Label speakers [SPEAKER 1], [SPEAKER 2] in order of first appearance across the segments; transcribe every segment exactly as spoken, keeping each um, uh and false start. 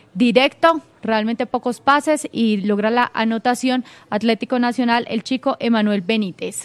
[SPEAKER 1] directo, realmente pocos pases y logra la anotación Atlético Nacional, el chico Emanuel Benítez.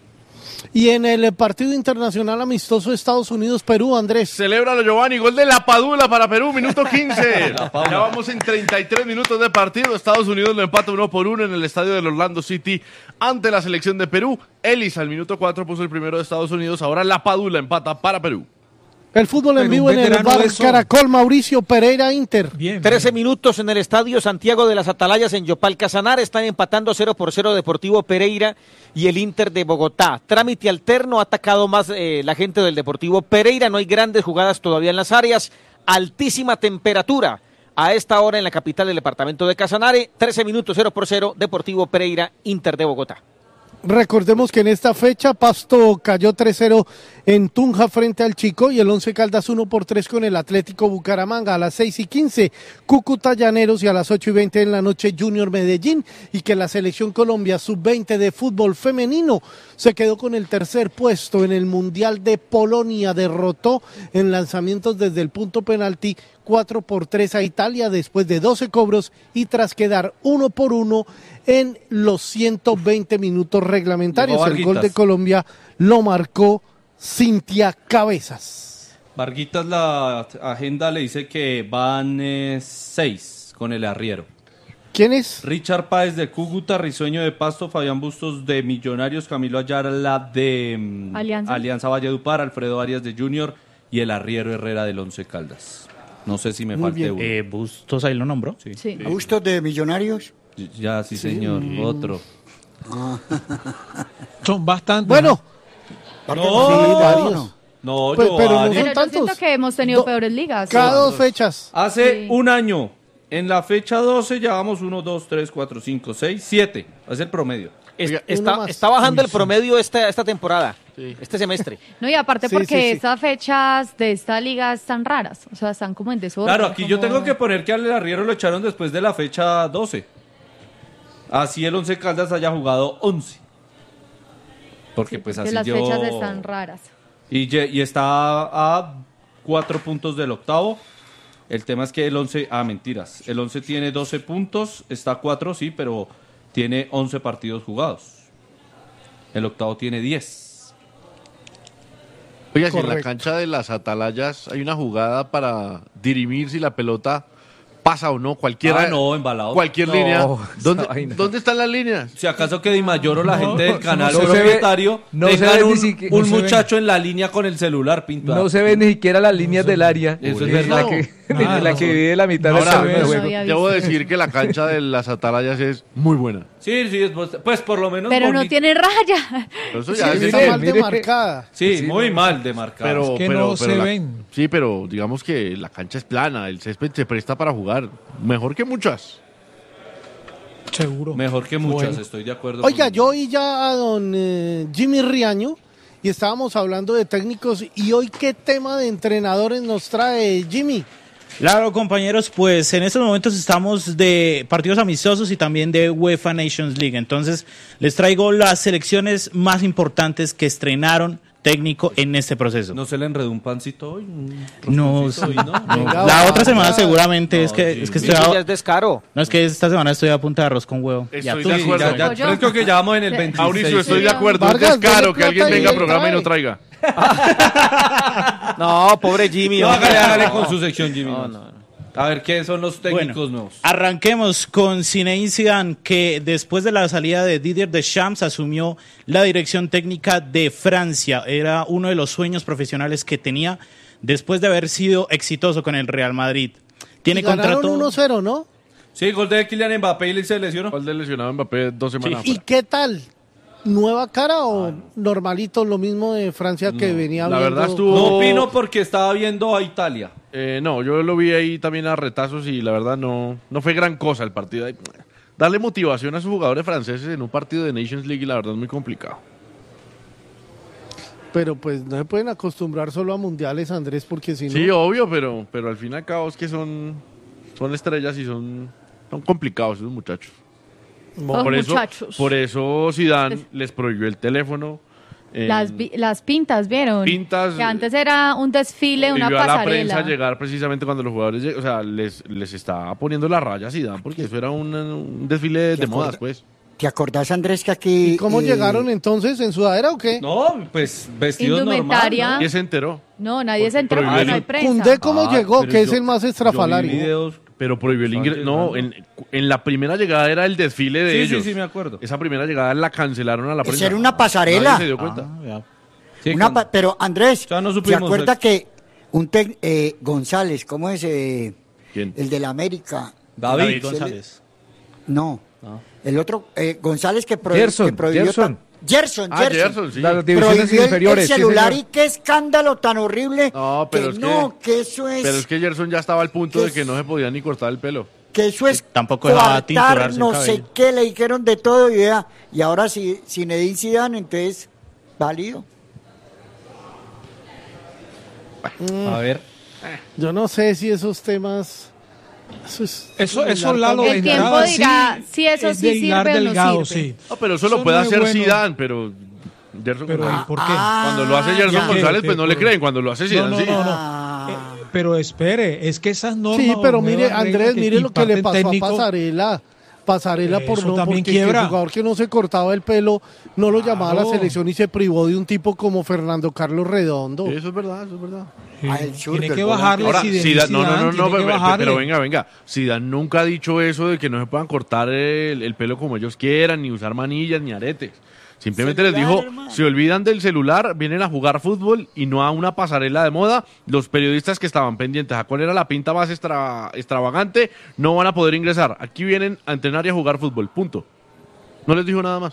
[SPEAKER 2] Y en el partido internacional amistoso Estados Unidos-Perú, Andrés.
[SPEAKER 3] Celébralo, Giovanni, gol de La Padula para Perú, minuto quince. Ya vamos en treinta y tres minutos de partido. Estados Unidos lo empata uno por uno en el estadio del Orlando City ante la selección de Perú. Ellis al minuto cuatro puso el primero de Estados Unidos, ahora La Padula empata para Perú.
[SPEAKER 2] El fútbol en vivo en el bar Caracol, Mauricio Pereira, Inter.
[SPEAKER 4] Bien, trece minutos en el estadio Santiago de las Atalayas en Yopal Casanare. Están empatando cero por cero Deportivo Pereira y el Inter de Bogotá. Trámite alterno, ha atacado más eh, la gente del Deportivo Pereira. No hay grandes jugadas todavía en las áreas. Altísima temperatura a esta hora en la capital del departamento de Casanare. trece minutos, cero por cero, Deportivo Pereira, Inter de Bogotá.
[SPEAKER 2] Recordemos que en esta fecha Pasto cayó tres cero en Tunja frente al Chico y el Once Caldas uno por tres con el Atlético Bucaramanga. A las seis y quince Cúcuta Llaneros y a las ocho y veinte en la noche Junior Medellín, y que la Selección Colombia sub veinte de fútbol femenino se quedó con el tercer puesto en el Mundial de Polonia. Derrotó en lanzamientos desde el punto penalti cuatro por tres a Italia después de doce cobros y tras quedar uno por uno en los ciento veinte minutos reglamentarios. El gol de Colombia lo marcó Cintia Cabezas.
[SPEAKER 5] Varguitas, la agenda le dice que van eh, seis con el arriero.
[SPEAKER 2] ¿Quién es?
[SPEAKER 5] Richard Páez de Cúcuta, Risueño de Pasto, Fabián Bustos de Millonarios, Camilo Ayala de um,
[SPEAKER 1] Alianza.
[SPEAKER 5] Alianza Valledupar, Alfredo Arias de Junior y el arriero Herrera del Once Caldas. No sé si me falte uno.
[SPEAKER 6] Eh, Bustos ahí lo nombró.
[SPEAKER 5] Sí.
[SPEAKER 1] Sí.
[SPEAKER 7] ¿Bustos de Millonarios?
[SPEAKER 5] Ya, sí, sí. señor. Mm. Otro.
[SPEAKER 7] Ah.
[SPEAKER 4] Son bastantes.
[SPEAKER 2] Bueno.
[SPEAKER 5] No,
[SPEAKER 2] sí, varios.
[SPEAKER 5] No,
[SPEAKER 2] Pues,
[SPEAKER 5] yo,
[SPEAKER 2] pero no
[SPEAKER 1] Pero
[SPEAKER 2] son
[SPEAKER 1] yo
[SPEAKER 2] tantos.
[SPEAKER 1] siento que hemos tenido
[SPEAKER 2] Do-
[SPEAKER 1] peores ligas.
[SPEAKER 2] Cada
[SPEAKER 1] Sí.
[SPEAKER 2] dos fechas.
[SPEAKER 5] Hace
[SPEAKER 1] Sí.
[SPEAKER 5] un año, en la fecha doce, llevamos uno, dos, tres, cuatro, cinco, seis, siete. Es el promedio.
[SPEAKER 4] Es-
[SPEAKER 2] Oiga,
[SPEAKER 4] está,
[SPEAKER 2] uno más.
[SPEAKER 4] está bajando el promedio esta, esta temporada, este semestre.
[SPEAKER 1] No, y aparte
[SPEAKER 2] Sí,
[SPEAKER 1] porque
[SPEAKER 2] sí, sí.
[SPEAKER 1] estas fechas de esta liga están raras, o sea, están como en desorden.
[SPEAKER 5] Claro, aquí yo
[SPEAKER 1] como-
[SPEAKER 5] tengo que poner que al arriero lo echaron después de la fecha doce. Así el Once Caldas haya jugado once. Porque pues
[SPEAKER 1] que
[SPEAKER 5] así
[SPEAKER 1] las
[SPEAKER 5] yo...
[SPEAKER 1] fechas están raras.
[SPEAKER 5] Y, ye- y está a cuatro puntos del octavo. El tema es que el once... Ah, mentiras. El once tiene doce puntos, está a cuatro, sí, pero tiene once partidos jugados. El octavo tiene diez.
[SPEAKER 3] Oiga, si en la
[SPEAKER 2] Correcto.
[SPEAKER 3] cancha de las Atalayas hay una jugada para dirimir si la pelota pasa o no, cualquiera,
[SPEAKER 5] Ah, no, embalado.
[SPEAKER 3] cualquier
[SPEAKER 8] No,
[SPEAKER 3] línea.
[SPEAKER 8] esa
[SPEAKER 3] ¿Dónde,
[SPEAKER 8] vaina.
[SPEAKER 3] ¿Dónde están las líneas?
[SPEAKER 5] Si acaso que Di Mayor o la gente del canal
[SPEAKER 8] no se ve-
[SPEAKER 5] propietario
[SPEAKER 8] no se
[SPEAKER 5] tengan
[SPEAKER 8] ve ni
[SPEAKER 5] un,
[SPEAKER 8] siquiera-
[SPEAKER 5] un
[SPEAKER 8] no se ve.
[SPEAKER 5] muchacho en la línea con el celular pintado.
[SPEAKER 8] No se ven ni siquiera las líneas del área.
[SPEAKER 5] Eso es
[SPEAKER 8] Desde
[SPEAKER 5] verdad.
[SPEAKER 8] la que,
[SPEAKER 5] No.
[SPEAKER 8] desde
[SPEAKER 5] Ah,
[SPEAKER 8] la
[SPEAKER 5] no.
[SPEAKER 8] que divide la mitad
[SPEAKER 3] Ahora,
[SPEAKER 8] del terreno de
[SPEAKER 1] no
[SPEAKER 8] juego.
[SPEAKER 1] había
[SPEAKER 3] Debo
[SPEAKER 1] visto.
[SPEAKER 3] decir que la cancha de las Atalayas es muy buena.
[SPEAKER 5] Sí, sí, es- pues por lo menos...
[SPEAKER 1] Pero no
[SPEAKER 5] bonito.
[SPEAKER 1] tiene raya.
[SPEAKER 3] Pero eso
[SPEAKER 2] Sí,
[SPEAKER 3] ya es
[SPEAKER 2] está
[SPEAKER 8] mire,
[SPEAKER 2] mal
[SPEAKER 8] mire.
[SPEAKER 2] demarcada.
[SPEAKER 5] Sí,
[SPEAKER 8] Sí,
[SPEAKER 5] muy
[SPEAKER 8] no.
[SPEAKER 5] mal demarcado.
[SPEAKER 3] Pero,
[SPEAKER 4] Es que
[SPEAKER 3] pero,
[SPEAKER 4] no
[SPEAKER 3] pero
[SPEAKER 4] se
[SPEAKER 3] la-
[SPEAKER 4] ven.
[SPEAKER 3] Sí, pero digamos que la cancha es plana, el césped se presta para jugar. Mejor que muchas.
[SPEAKER 4] Seguro.
[SPEAKER 5] Mejor que muchas,
[SPEAKER 4] Bueno.
[SPEAKER 5] estoy de acuerdo.
[SPEAKER 2] Oiga,
[SPEAKER 5] con-
[SPEAKER 2] yo oí ya a don eh, Jimmy Riaño y estábamos hablando de técnicos, y hoy qué tema de entrenadores nos trae Jimmy.
[SPEAKER 6] Claro, compañeros, pues en estos momentos estamos de partidos amistosos y también de UEFA Nations League. Entonces, les traigo las selecciones más importantes que estrenaron técnico en este proceso.
[SPEAKER 5] ¿No se le enredó un pancito hoy? ¿Un
[SPEAKER 6] No,
[SPEAKER 5] rosconcito
[SPEAKER 6] sí.
[SPEAKER 5] hoy, no?
[SPEAKER 2] Venga,
[SPEAKER 6] La
[SPEAKER 2] va,
[SPEAKER 6] otra semana
[SPEAKER 2] va.
[SPEAKER 6] seguramente es
[SPEAKER 5] No,
[SPEAKER 6] que
[SPEAKER 5] sí.
[SPEAKER 6] es que
[SPEAKER 4] Eso
[SPEAKER 6] estoy
[SPEAKER 4] ya
[SPEAKER 6] a-
[SPEAKER 4] es descaro.
[SPEAKER 6] no es que esta semana estoy a punta de arroz con huevo.
[SPEAKER 3] Estoy
[SPEAKER 6] Ya
[SPEAKER 3] de
[SPEAKER 6] tú-
[SPEAKER 5] Sí,
[SPEAKER 3] acuerdo.
[SPEAKER 5] ya, ya,
[SPEAKER 1] Pollo.
[SPEAKER 5] creo que ya vamos en el veintiséis.
[SPEAKER 3] Mauricio, estoy de
[SPEAKER 1] Sí.
[SPEAKER 3] acuerdo.
[SPEAKER 2] Vargas,
[SPEAKER 3] es descaro
[SPEAKER 2] dale
[SPEAKER 3] que alguien
[SPEAKER 2] plata y
[SPEAKER 3] venga al
[SPEAKER 2] él
[SPEAKER 3] programa y
[SPEAKER 2] trae.
[SPEAKER 3] no traiga.
[SPEAKER 4] No, pobre Jimmy.
[SPEAKER 5] No,
[SPEAKER 4] hombre.
[SPEAKER 5] hágale, hágale con su sección, Jimmy.
[SPEAKER 4] No, no, no.
[SPEAKER 5] A ver, ¿qué son los técnicos
[SPEAKER 6] Bueno,
[SPEAKER 5] nuevos?
[SPEAKER 6] arranquemos con Zinedine Zidane, que después de la salida de Didier Deschamps asumió la dirección técnica de Francia. Era uno de los sueños profesionales que tenía después de haber sido exitoso con el Real Madrid. Tiene
[SPEAKER 2] Y ganaron
[SPEAKER 6] contrato.
[SPEAKER 2] uno cero, ¿no?
[SPEAKER 5] Sí, gol de Kylian Mbappé y se lesionó.
[SPEAKER 3] ¿Cuál de lesionado Mbappé dos semanas
[SPEAKER 2] ¿Y
[SPEAKER 3] afuera?
[SPEAKER 2] qué tal? ¿Nueva cara o normalito, lo mismo de Francia que venía
[SPEAKER 3] la
[SPEAKER 2] viendo?
[SPEAKER 3] verdad estuvo-
[SPEAKER 5] No opino porque estaba viendo a Italia.
[SPEAKER 3] Eh, no, yo lo vi ahí también a retazos y la verdad no, no fue gran cosa el partido. Darle motivación a sus jugadores franceses en un partido de Nations League, la verdad es muy complicado.
[SPEAKER 2] Pero pues no se pueden acostumbrar solo a mundiales, Andrés, porque si no...
[SPEAKER 3] Sí, obvio, pero, pero al fin y al cabo es que son, son estrellas y son, son complicados esos muchachos.
[SPEAKER 1] Los
[SPEAKER 3] por eso,
[SPEAKER 1] muchachos.
[SPEAKER 3] por eso Zidane les prohibió el teléfono en-
[SPEAKER 1] Las, vi- las pintas, ¿vieron?
[SPEAKER 3] Pintas,
[SPEAKER 1] Que antes era un desfile,
[SPEAKER 3] y
[SPEAKER 1] una
[SPEAKER 3] vio a la
[SPEAKER 1] pasarela.
[SPEAKER 3] prensa llegar precisamente cuando los jugadores, lleg- o sea, les, les está poniendo la raya a Zidane, porque eso era un, un desfile de, de modas, pues.
[SPEAKER 7] ¿Te acordás, Andrés, que aquí...
[SPEAKER 2] ¿Y cómo
[SPEAKER 7] eh,
[SPEAKER 2] llegaron entonces? ¿En sudadera o qué?
[SPEAKER 5] No, pues vestidos
[SPEAKER 1] Indumentaria.
[SPEAKER 5] normal.
[SPEAKER 3] ¿Quién se enteró?
[SPEAKER 1] No, nadie se enteró
[SPEAKER 3] prohibió
[SPEAKER 1] porque
[SPEAKER 3] el-
[SPEAKER 1] no hay prensa.
[SPEAKER 2] Cundé cómo
[SPEAKER 5] Ah,
[SPEAKER 2] llegó,
[SPEAKER 5] pero
[SPEAKER 2] que es
[SPEAKER 5] yo-
[SPEAKER 2] el más
[SPEAKER 5] yo vi
[SPEAKER 2] estrafalario.
[SPEAKER 5] videos.
[SPEAKER 3] Pero prohibió el
[SPEAKER 5] Estaban
[SPEAKER 3] ingreso. No,
[SPEAKER 5] llegando.
[SPEAKER 3] en, en la primera llegada era el desfile de
[SPEAKER 5] Sí, sí,
[SPEAKER 3] ellos.
[SPEAKER 5] sí, me acuerdo.
[SPEAKER 3] Esa primera llegada la cancelaron a la
[SPEAKER 7] Esa
[SPEAKER 3] prensa.
[SPEAKER 7] era una pasarela.
[SPEAKER 3] Nadie se dio cuenta.
[SPEAKER 5] Ah, ya. Sí,
[SPEAKER 7] una
[SPEAKER 5] con-
[SPEAKER 7] pa- pero, Andrés,
[SPEAKER 5] O sea, no
[SPEAKER 7] ¿se
[SPEAKER 5] supimos,
[SPEAKER 7] acuerda
[SPEAKER 5] eh.
[SPEAKER 7] que un tec- eh, González, ¿cómo es? eh,
[SPEAKER 3] ¿Quién?
[SPEAKER 7] el de la América.
[SPEAKER 5] David,
[SPEAKER 6] David González.
[SPEAKER 7] No.
[SPEAKER 5] Ah.
[SPEAKER 7] El otro, eh, González que, prohi-
[SPEAKER 8] Gerson,
[SPEAKER 7] que prohibió...
[SPEAKER 8] Gerson.
[SPEAKER 7] ta- Gerson,
[SPEAKER 3] Ah,
[SPEAKER 7] Gerson.
[SPEAKER 3] Gerson, sí.
[SPEAKER 8] Las divisiones
[SPEAKER 7] Prohibió el-
[SPEAKER 8] inferiores.
[SPEAKER 7] el
[SPEAKER 8] sí,
[SPEAKER 7] celular
[SPEAKER 8] señor.
[SPEAKER 7] y qué escándalo tan horrible.
[SPEAKER 3] No, pero
[SPEAKER 7] que
[SPEAKER 3] es
[SPEAKER 7] no,
[SPEAKER 3] que-
[SPEAKER 7] que eso es...
[SPEAKER 3] Pero es que Gerson ya estaba al punto
[SPEAKER 7] ¿Qué
[SPEAKER 3] de que
[SPEAKER 7] es?
[SPEAKER 3] no se podía ni cortar el pelo.
[SPEAKER 7] que eso es
[SPEAKER 6] Tampoco dejaba
[SPEAKER 7] coartar,
[SPEAKER 6] tinturarse el
[SPEAKER 7] no sé
[SPEAKER 6] cabello.
[SPEAKER 7] qué, le dijeron de todo y, vea, y ahora si Zinedine Zidane, entonces válido.
[SPEAKER 5] A ver.
[SPEAKER 2] Yo no sé si esos temas... Eso es...
[SPEAKER 9] Eso,
[SPEAKER 2] es
[SPEAKER 9] eso Lalo,
[SPEAKER 1] El
[SPEAKER 9] de
[SPEAKER 1] tiempo
[SPEAKER 9] entrada,
[SPEAKER 1] dirá
[SPEAKER 9] sí,
[SPEAKER 1] si eso
[SPEAKER 9] es
[SPEAKER 1] sí
[SPEAKER 9] de hilar
[SPEAKER 1] sirve o no
[SPEAKER 9] delgado,
[SPEAKER 1] sirve.
[SPEAKER 9] sí.
[SPEAKER 3] No, pero eso lo
[SPEAKER 9] Eso
[SPEAKER 3] puede
[SPEAKER 9] no es
[SPEAKER 3] hacer
[SPEAKER 9] bueno.
[SPEAKER 3] Zidane, pero Gerson
[SPEAKER 9] Pero,
[SPEAKER 3] González.
[SPEAKER 9] ¿y por qué?
[SPEAKER 3] Cuando lo hace Gerson
[SPEAKER 7] ya.
[SPEAKER 3] González,
[SPEAKER 9] Ok,
[SPEAKER 3] pues no
[SPEAKER 9] ok,
[SPEAKER 3] le
[SPEAKER 9] por-
[SPEAKER 3] creen. Cuando lo hace
[SPEAKER 9] No,
[SPEAKER 3] Zidane,
[SPEAKER 9] no,
[SPEAKER 3] sí.
[SPEAKER 9] no, no.
[SPEAKER 7] Ah.
[SPEAKER 9] Eh, pero espere, es que esas normas...
[SPEAKER 2] Sí, pero
[SPEAKER 9] o
[SPEAKER 2] mire,
[SPEAKER 9] nuevas
[SPEAKER 2] Andrés,
[SPEAKER 9] reglas
[SPEAKER 2] mire lo que le
[SPEAKER 9] imparten
[SPEAKER 2] pasó
[SPEAKER 9] técnico,
[SPEAKER 2] a Pasarela. Pasarela por
[SPEAKER 9] Eso
[SPEAKER 2] no,
[SPEAKER 9] también
[SPEAKER 2] porque el
[SPEAKER 9] quiebra.
[SPEAKER 2] jugador que no se cortaba el pelo no lo llamaba a la
[SPEAKER 9] Claro.
[SPEAKER 2] selección y se privó de un tipo como Fernando Carlos Redondo.
[SPEAKER 3] Eso es verdad, eso es verdad.
[SPEAKER 9] Sí.
[SPEAKER 7] Ah, el zurdo,
[SPEAKER 9] Tiene
[SPEAKER 7] el
[SPEAKER 9] que
[SPEAKER 7] volante.
[SPEAKER 9] bajarle
[SPEAKER 3] Ahora,
[SPEAKER 9] Zidane,
[SPEAKER 3] Zidane, no, no, no,
[SPEAKER 9] Zidane,
[SPEAKER 3] no,
[SPEAKER 9] tiene que
[SPEAKER 3] pero, pero-
[SPEAKER 9] bajarle.
[SPEAKER 3] pero venga, venga. Zidane nunca ha dicho eso de que no se puedan cortar el, el pelo como ellos quieran, ni usar manillas, ni aretes. Simplemente les
[SPEAKER 7] Celular,
[SPEAKER 3] dijo,
[SPEAKER 7] hermano.
[SPEAKER 3] se olvidan del celular, vienen a jugar fútbol y no a una pasarela de moda. Los periodistas que estaban pendientes a cuál era la pinta más extra- extravagante no van a poder ingresar. Aquí vienen a entrenar y a jugar fútbol, punto. No les dijo nada más.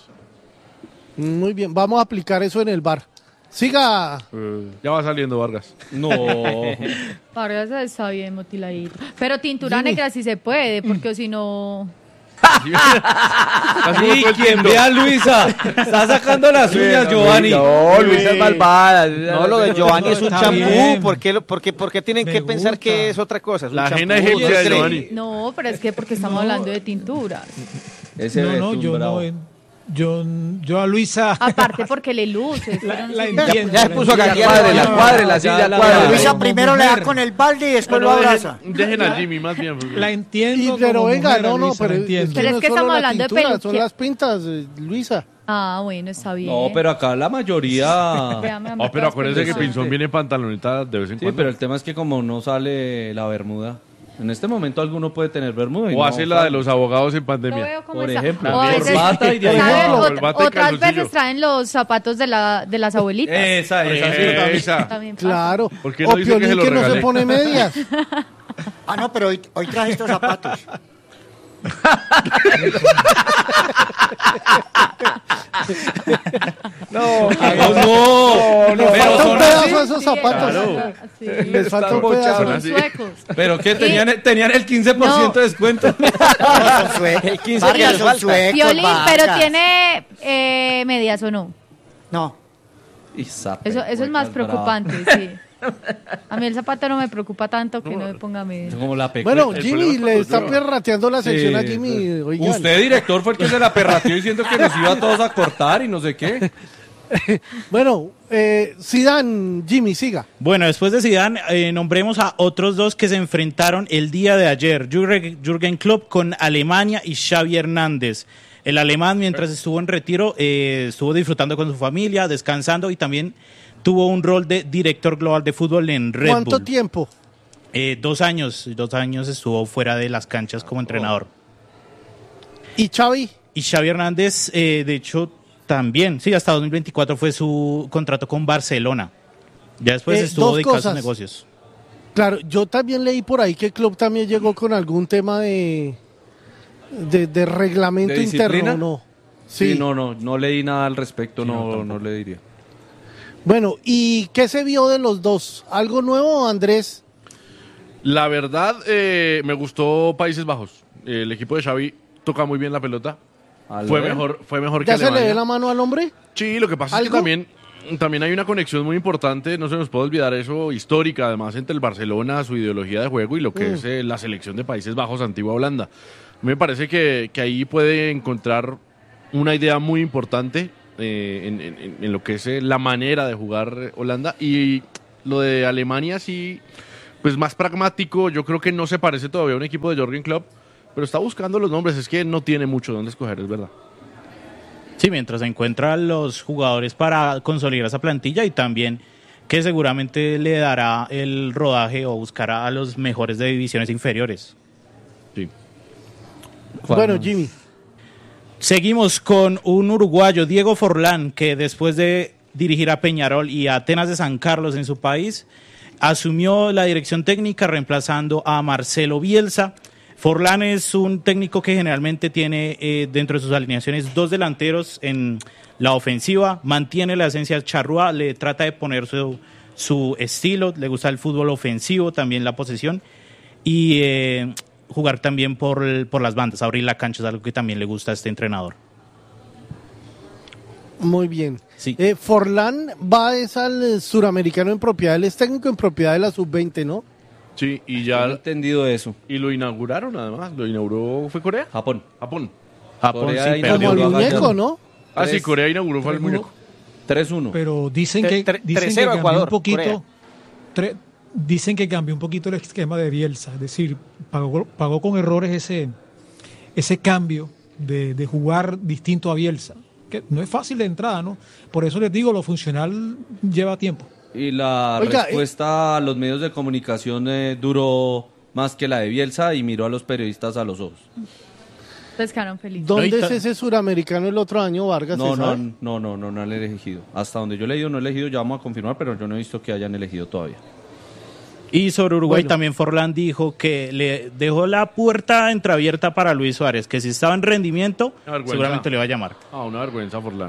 [SPEAKER 2] Muy bien, vamos a aplicar eso en el bar. Siga.
[SPEAKER 3] Ya va saliendo Vargas.
[SPEAKER 5] No.
[SPEAKER 1] Vargas está bien motiladito. Pero tintura
[SPEAKER 2] Jimmy.
[SPEAKER 1] negra sí se puede, porque si no...
[SPEAKER 3] Casi me
[SPEAKER 5] Ay,
[SPEAKER 3] fue el
[SPEAKER 5] quien
[SPEAKER 3] tinto.
[SPEAKER 5] vea a Luisa. Está sacando las uñas, Giovanni.
[SPEAKER 8] No, Luisa es malvada.
[SPEAKER 4] No, lo de Giovanni es un
[SPEAKER 9] Está
[SPEAKER 4] champú.
[SPEAKER 9] bien.
[SPEAKER 4] ¿Por qué, lo- por qué- por qué tienen
[SPEAKER 9] Me
[SPEAKER 4] que pensar
[SPEAKER 9] gusta.
[SPEAKER 4] que es otra cosa? Es un
[SPEAKER 3] La
[SPEAKER 4] champú,
[SPEAKER 3] ajena
[SPEAKER 4] ¿no
[SPEAKER 3] egipcia de
[SPEAKER 4] creen?
[SPEAKER 3] Giovanni.
[SPEAKER 1] No, pero es que porque estamos hablando de tinturas.
[SPEAKER 5] Ese
[SPEAKER 9] No, no,
[SPEAKER 5] Betún
[SPEAKER 9] yo
[SPEAKER 5] bravo.
[SPEAKER 9] no... eh, Yo, yo a Luisa...
[SPEAKER 1] Aparte porque le luces.
[SPEAKER 9] La,
[SPEAKER 1] pero no
[SPEAKER 9] la
[SPEAKER 1] sé-
[SPEAKER 9] entiendo.
[SPEAKER 4] Ya se
[SPEAKER 9] la
[SPEAKER 4] puso a
[SPEAKER 9] entiendo.
[SPEAKER 4] gaguear.
[SPEAKER 8] Cuadre, la
[SPEAKER 4] No,
[SPEAKER 8] cuadre, la
[SPEAKER 5] ya
[SPEAKER 8] silla
[SPEAKER 5] la-
[SPEAKER 8] cuadre.
[SPEAKER 7] Luisa
[SPEAKER 9] como
[SPEAKER 7] primero le da
[SPEAKER 9] mujer.
[SPEAKER 7] con el balde y después
[SPEAKER 3] Pero
[SPEAKER 7] lo
[SPEAKER 3] dejen,
[SPEAKER 7] abraza.
[SPEAKER 3] dejen a Jimmy más bien.
[SPEAKER 9] La entiendo
[SPEAKER 2] Y, pero
[SPEAKER 9] como
[SPEAKER 2] venga,
[SPEAKER 9] mujer,
[SPEAKER 2] no, no,
[SPEAKER 9] Luisa, la
[SPEAKER 2] pero,
[SPEAKER 9] entiendo.
[SPEAKER 1] Pero es
[SPEAKER 2] no
[SPEAKER 1] que
[SPEAKER 2] solo
[SPEAKER 1] estamos
[SPEAKER 2] la
[SPEAKER 1] hablando de
[SPEAKER 2] tintura,
[SPEAKER 1] pelo,
[SPEAKER 2] son
[SPEAKER 1] que-
[SPEAKER 2] las pintas, eh, Luisa.
[SPEAKER 1] Ah, bueno, está bien.
[SPEAKER 5] No, pero acá la mayoría...
[SPEAKER 1] Véame a mí
[SPEAKER 3] Oh, pero
[SPEAKER 1] todas
[SPEAKER 3] acuérdense que
[SPEAKER 1] peludas.
[SPEAKER 3] Pinzón viene en pantaloneta de vez en
[SPEAKER 5] Sí,
[SPEAKER 3] cuando.
[SPEAKER 5] pero el tema es que como no sale la bermuda, en este momento alguno puede tener bermuda. y
[SPEAKER 3] O
[SPEAKER 5] no
[SPEAKER 3] hace la
[SPEAKER 5] sale.
[SPEAKER 3] de los abogados en
[SPEAKER 1] Lo
[SPEAKER 3] pandemia.
[SPEAKER 1] veo como
[SPEAKER 5] Por
[SPEAKER 1] está.
[SPEAKER 5] ejemplo,
[SPEAKER 1] O a veces-
[SPEAKER 5] corbata y de ahí
[SPEAKER 1] ¿sabe?
[SPEAKER 3] abajo,
[SPEAKER 1] Ot-
[SPEAKER 3] corbata y
[SPEAKER 1] otras
[SPEAKER 3] calzoncillo.
[SPEAKER 1] veces traen los zapatos de, la, de las abuelitas.
[SPEAKER 5] Esa, esa, sí, también.
[SPEAKER 3] Esa.
[SPEAKER 1] También pasa.
[SPEAKER 2] Claro.
[SPEAKER 3] ¿Por qué no
[SPEAKER 2] O
[SPEAKER 3] dice que
[SPEAKER 2] Piolín
[SPEAKER 3] se lo
[SPEAKER 2] que no se
[SPEAKER 3] regalé?
[SPEAKER 2] pone medias.
[SPEAKER 7] Ah, no, pero hoy, hoy traje estos zapatos.
[SPEAKER 8] No,
[SPEAKER 5] Ah, no, no,
[SPEAKER 2] Les
[SPEAKER 5] pero
[SPEAKER 2] falta un
[SPEAKER 5] son
[SPEAKER 2] pedazo
[SPEAKER 5] así.
[SPEAKER 2] a esos zapatos.
[SPEAKER 3] Claro.
[SPEAKER 1] Sí,
[SPEAKER 2] Les falta un pedazo.
[SPEAKER 1] son
[SPEAKER 3] así.
[SPEAKER 1] suecos.
[SPEAKER 5] Pero que tenían, tenían el quince por ciento de descuento.
[SPEAKER 7] Son sue-
[SPEAKER 4] El quince
[SPEAKER 7] Vargas,
[SPEAKER 4] que
[SPEAKER 7] son
[SPEAKER 4] falta.
[SPEAKER 7] suecos,
[SPEAKER 1] Violín, pero
[SPEAKER 7] Vargas.
[SPEAKER 1] tiene eh, medias o no.
[SPEAKER 7] No.
[SPEAKER 5] Y sape,
[SPEAKER 1] Eso, eso es más
[SPEAKER 5] huecas
[SPEAKER 1] preocupante, sí. A mí el zapato no me preocupa tanto que no me ponga medias.
[SPEAKER 5] bravas. Como la pecueca.
[SPEAKER 2] Bueno,
[SPEAKER 3] El
[SPEAKER 2] Jimmy
[SPEAKER 3] problema
[SPEAKER 2] le
[SPEAKER 3] es
[SPEAKER 2] está
[SPEAKER 3] cuando yo-
[SPEAKER 2] perrateando la sección a
[SPEAKER 5] Sí,
[SPEAKER 2] Jimmy.
[SPEAKER 5] sí.
[SPEAKER 2] Oigan.
[SPEAKER 5] Usted, director, fue el que se la perrateó diciendo que nos iba a todos a cortar y no sé qué.
[SPEAKER 2] Bueno, eh, Zidane, Jimmy, siga.
[SPEAKER 6] Bueno, después de Zidane, eh, nombremos a otros dos que se enfrentaron el día de ayer. Jürgen Jürgen Klopp con Alemania y Xavi Hernández. El alemán, mientras estuvo en retiro, eh, estuvo disfrutando con su familia, descansando y también tuvo un rol de director global de fútbol en Red
[SPEAKER 2] ¿Cuánto
[SPEAKER 6] Bull.
[SPEAKER 2] tiempo?
[SPEAKER 6] Eh, dos años, dos años estuvo fuera de las canchas como entrenador.
[SPEAKER 2] ¿Y Xavi?
[SPEAKER 6] Y Xavi Hernández, eh, de hecho, también, sí, hasta dos mil veinticuatro fue su contrato con Barcelona. Ya después
[SPEAKER 2] Eh,
[SPEAKER 6] estuvo
[SPEAKER 2] dos
[SPEAKER 6] dedicado a
[SPEAKER 2] cosas.
[SPEAKER 6] sus negocios.
[SPEAKER 2] Claro, yo también leí por ahí que Klopp también llegó con algún tema de de, de reglamento
[SPEAKER 5] ¿De disciplina?
[SPEAKER 2] interno, ¿no?
[SPEAKER 5] Sí,
[SPEAKER 2] Sí.
[SPEAKER 5] no, no, no leí nada al respecto, no, no le diría.
[SPEAKER 2] Bueno, ¿y qué se vio de los dos? ¿Algo nuevo, Andrés?
[SPEAKER 3] La verdad, eh, me gustó Países Bajos. El equipo de Xavi toca muy bien la pelota.
[SPEAKER 5] ¿Al
[SPEAKER 3] Fue
[SPEAKER 5] ver?
[SPEAKER 3] mejor, fue mejor que
[SPEAKER 2] ¿Ya se le
[SPEAKER 3] Alemania.
[SPEAKER 2] ve la mano al hombre?
[SPEAKER 3] Sí, lo que pasa es que
[SPEAKER 2] ¿Algo?
[SPEAKER 3] también, también hay una conexión muy importante, no se nos puede olvidar eso, histórica, además, entre el Barcelona, su ideología de juego y lo que
[SPEAKER 2] Mm.
[SPEAKER 3] es eh, la selección de Países Bajos, antigua Holanda. Me parece que, que ahí puede encontrar una idea muy importante eh, en, en, en lo que es eh, la manera de jugar Holanda. Y lo de Alemania sí, pues más pragmático. Yo creo que no se parece todavía a un equipo de Jürgen Klopp, pero está buscando los nombres. Es que no tiene mucho donde escoger, es verdad.
[SPEAKER 6] Sí, mientras encuentra los jugadores para consolidar esa plantilla y también que seguramente le dará el rodaje o buscará a los mejores de divisiones inferiores.
[SPEAKER 3] Sí.
[SPEAKER 2] Bueno, Jimmy.
[SPEAKER 6] Seguimos con un uruguayo, Diego Forlán, que después de dirigir a Peñarol y a Atenas de San Carlos en su país, asumió la dirección técnica reemplazando a Marcelo Bielsa. Forlán es un técnico que generalmente tiene eh, dentro de sus alineaciones dos delanteros en la ofensiva, mantiene la esencia charrúa, le trata de poner su, su estilo, le gusta el fútbol ofensivo, también la posesión, y eh, jugar también por, por las bandas, abrir la cancha es algo que también le gusta a este entrenador.
[SPEAKER 2] Muy bien.
[SPEAKER 6] Sí.
[SPEAKER 2] Eh, Forlán va es al suramericano en propiedad, él es técnico en propiedad de la sub veinte, ¿no?
[SPEAKER 3] Sí, y ya...
[SPEAKER 5] No he entendido eso.
[SPEAKER 3] Y lo inauguraron además, lo inauguró, ¿fue Corea?
[SPEAKER 5] Japón.
[SPEAKER 3] Japón.
[SPEAKER 6] Japón
[SPEAKER 5] Corea
[SPEAKER 6] sí,
[SPEAKER 5] inauguró
[SPEAKER 2] Como el
[SPEAKER 5] a
[SPEAKER 2] muñeco,
[SPEAKER 5] Gallardo.
[SPEAKER 2] ¿no?
[SPEAKER 3] Ah, sí,
[SPEAKER 5] Tres-
[SPEAKER 3] Corea inauguró fue el
[SPEAKER 9] tres uno.
[SPEAKER 3] muñeco.
[SPEAKER 5] tres uno.
[SPEAKER 9] Pero dicen
[SPEAKER 4] Tre-
[SPEAKER 9] que,
[SPEAKER 4] tre-
[SPEAKER 9] dicen que
[SPEAKER 4] tres cero
[SPEAKER 9] cambió
[SPEAKER 4] Ecuador,
[SPEAKER 9] un poquito.
[SPEAKER 4] Corea.
[SPEAKER 9] tre- dicen que cambió un poquito el esquema de Bielsa, es decir, pagó, pagó con errores ese, ese cambio de, de jugar distinto a Bielsa, que no es fácil de entrada, ¿no? Por eso les digo, lo funcional lleva tiempo.
[SPEAKER 5] Y la
[SPEAKER 2] Oiga,
[SPEAKER 5] respuesta a los medios de comunicación eh, duró más que la de Bielsa y miró a los periodistas a los ojos.
[SPEAKER 1] Pescaron feliz.
[SPEAKER 2] ¿Dónde
[SPEAKER 6] Ahorita-
[SPEAKER 2] es ese suramericano el otro año, Vargas?
[SPEAKER 5] No,
[SPEAKER 2] ¿se
[SPEAKER 5] no,
[SPEAKER 2] sabe?
[SPEAKER 5] no, no, no, no han elegido. Hasta donde yo he leído, no he elegido, ya vamos a confirmar, pero yo no he visto que hayan elegido todavía.
[SPEAKER 6] Y sobre Uruguay
[SPEAKER 2] Bueno.
[SPEAKER 6] también Forlán dijo que le dejó la puerta entreabierta para Luis Suárez, que si estaba en rendimiento,
[SPEAKER 3] Una vergüenza.
[SPEAKER 6] seguramente le va a llamar.
[SPEAKER 3] Ah, una vergüenza, Forlán.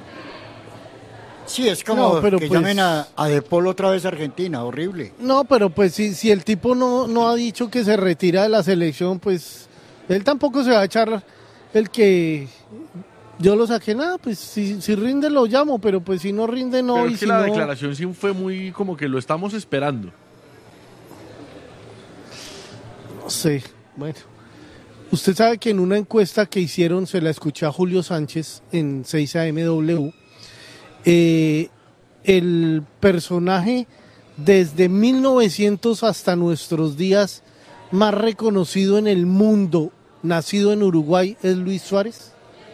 [SPEAKER 7] Sí, es como
[SPEAKER 2] No, pero
[SPEAKER 7] que
[SPEAKER 2] pues-
[SPEAKER 7] llamen a, a De Paul otra vez a Argentina, horrible.
[SPEAKER 2] No, pero pues si, si el tipo no, no ha dicho que se retira de la selección, pues él tampoco se va a echar el que yo lo saqué, nada, pues si, si rinde lo llamo, pero pues si no rinde no.
[SPEAKER 3] Pero
[SPEAKER 2] y
[SPEAKER 3] es que
[SPEAKER 2] si
[SPEAKER 3] la
[SPEAKER 2] no,
[SPEAKER 3] declaración sí fue muy como que lo estamos esperando.
[SPEAKER 2] no sé, bueno. Usted sabe que en una encuesta que hicieron, se la escuché a Julio Sánchez en seis A M W, eh, el personaje desde mil novecientos hasta nuestros días más reconocido en el mundo, nacido en Uruguay, es Luis Suárez.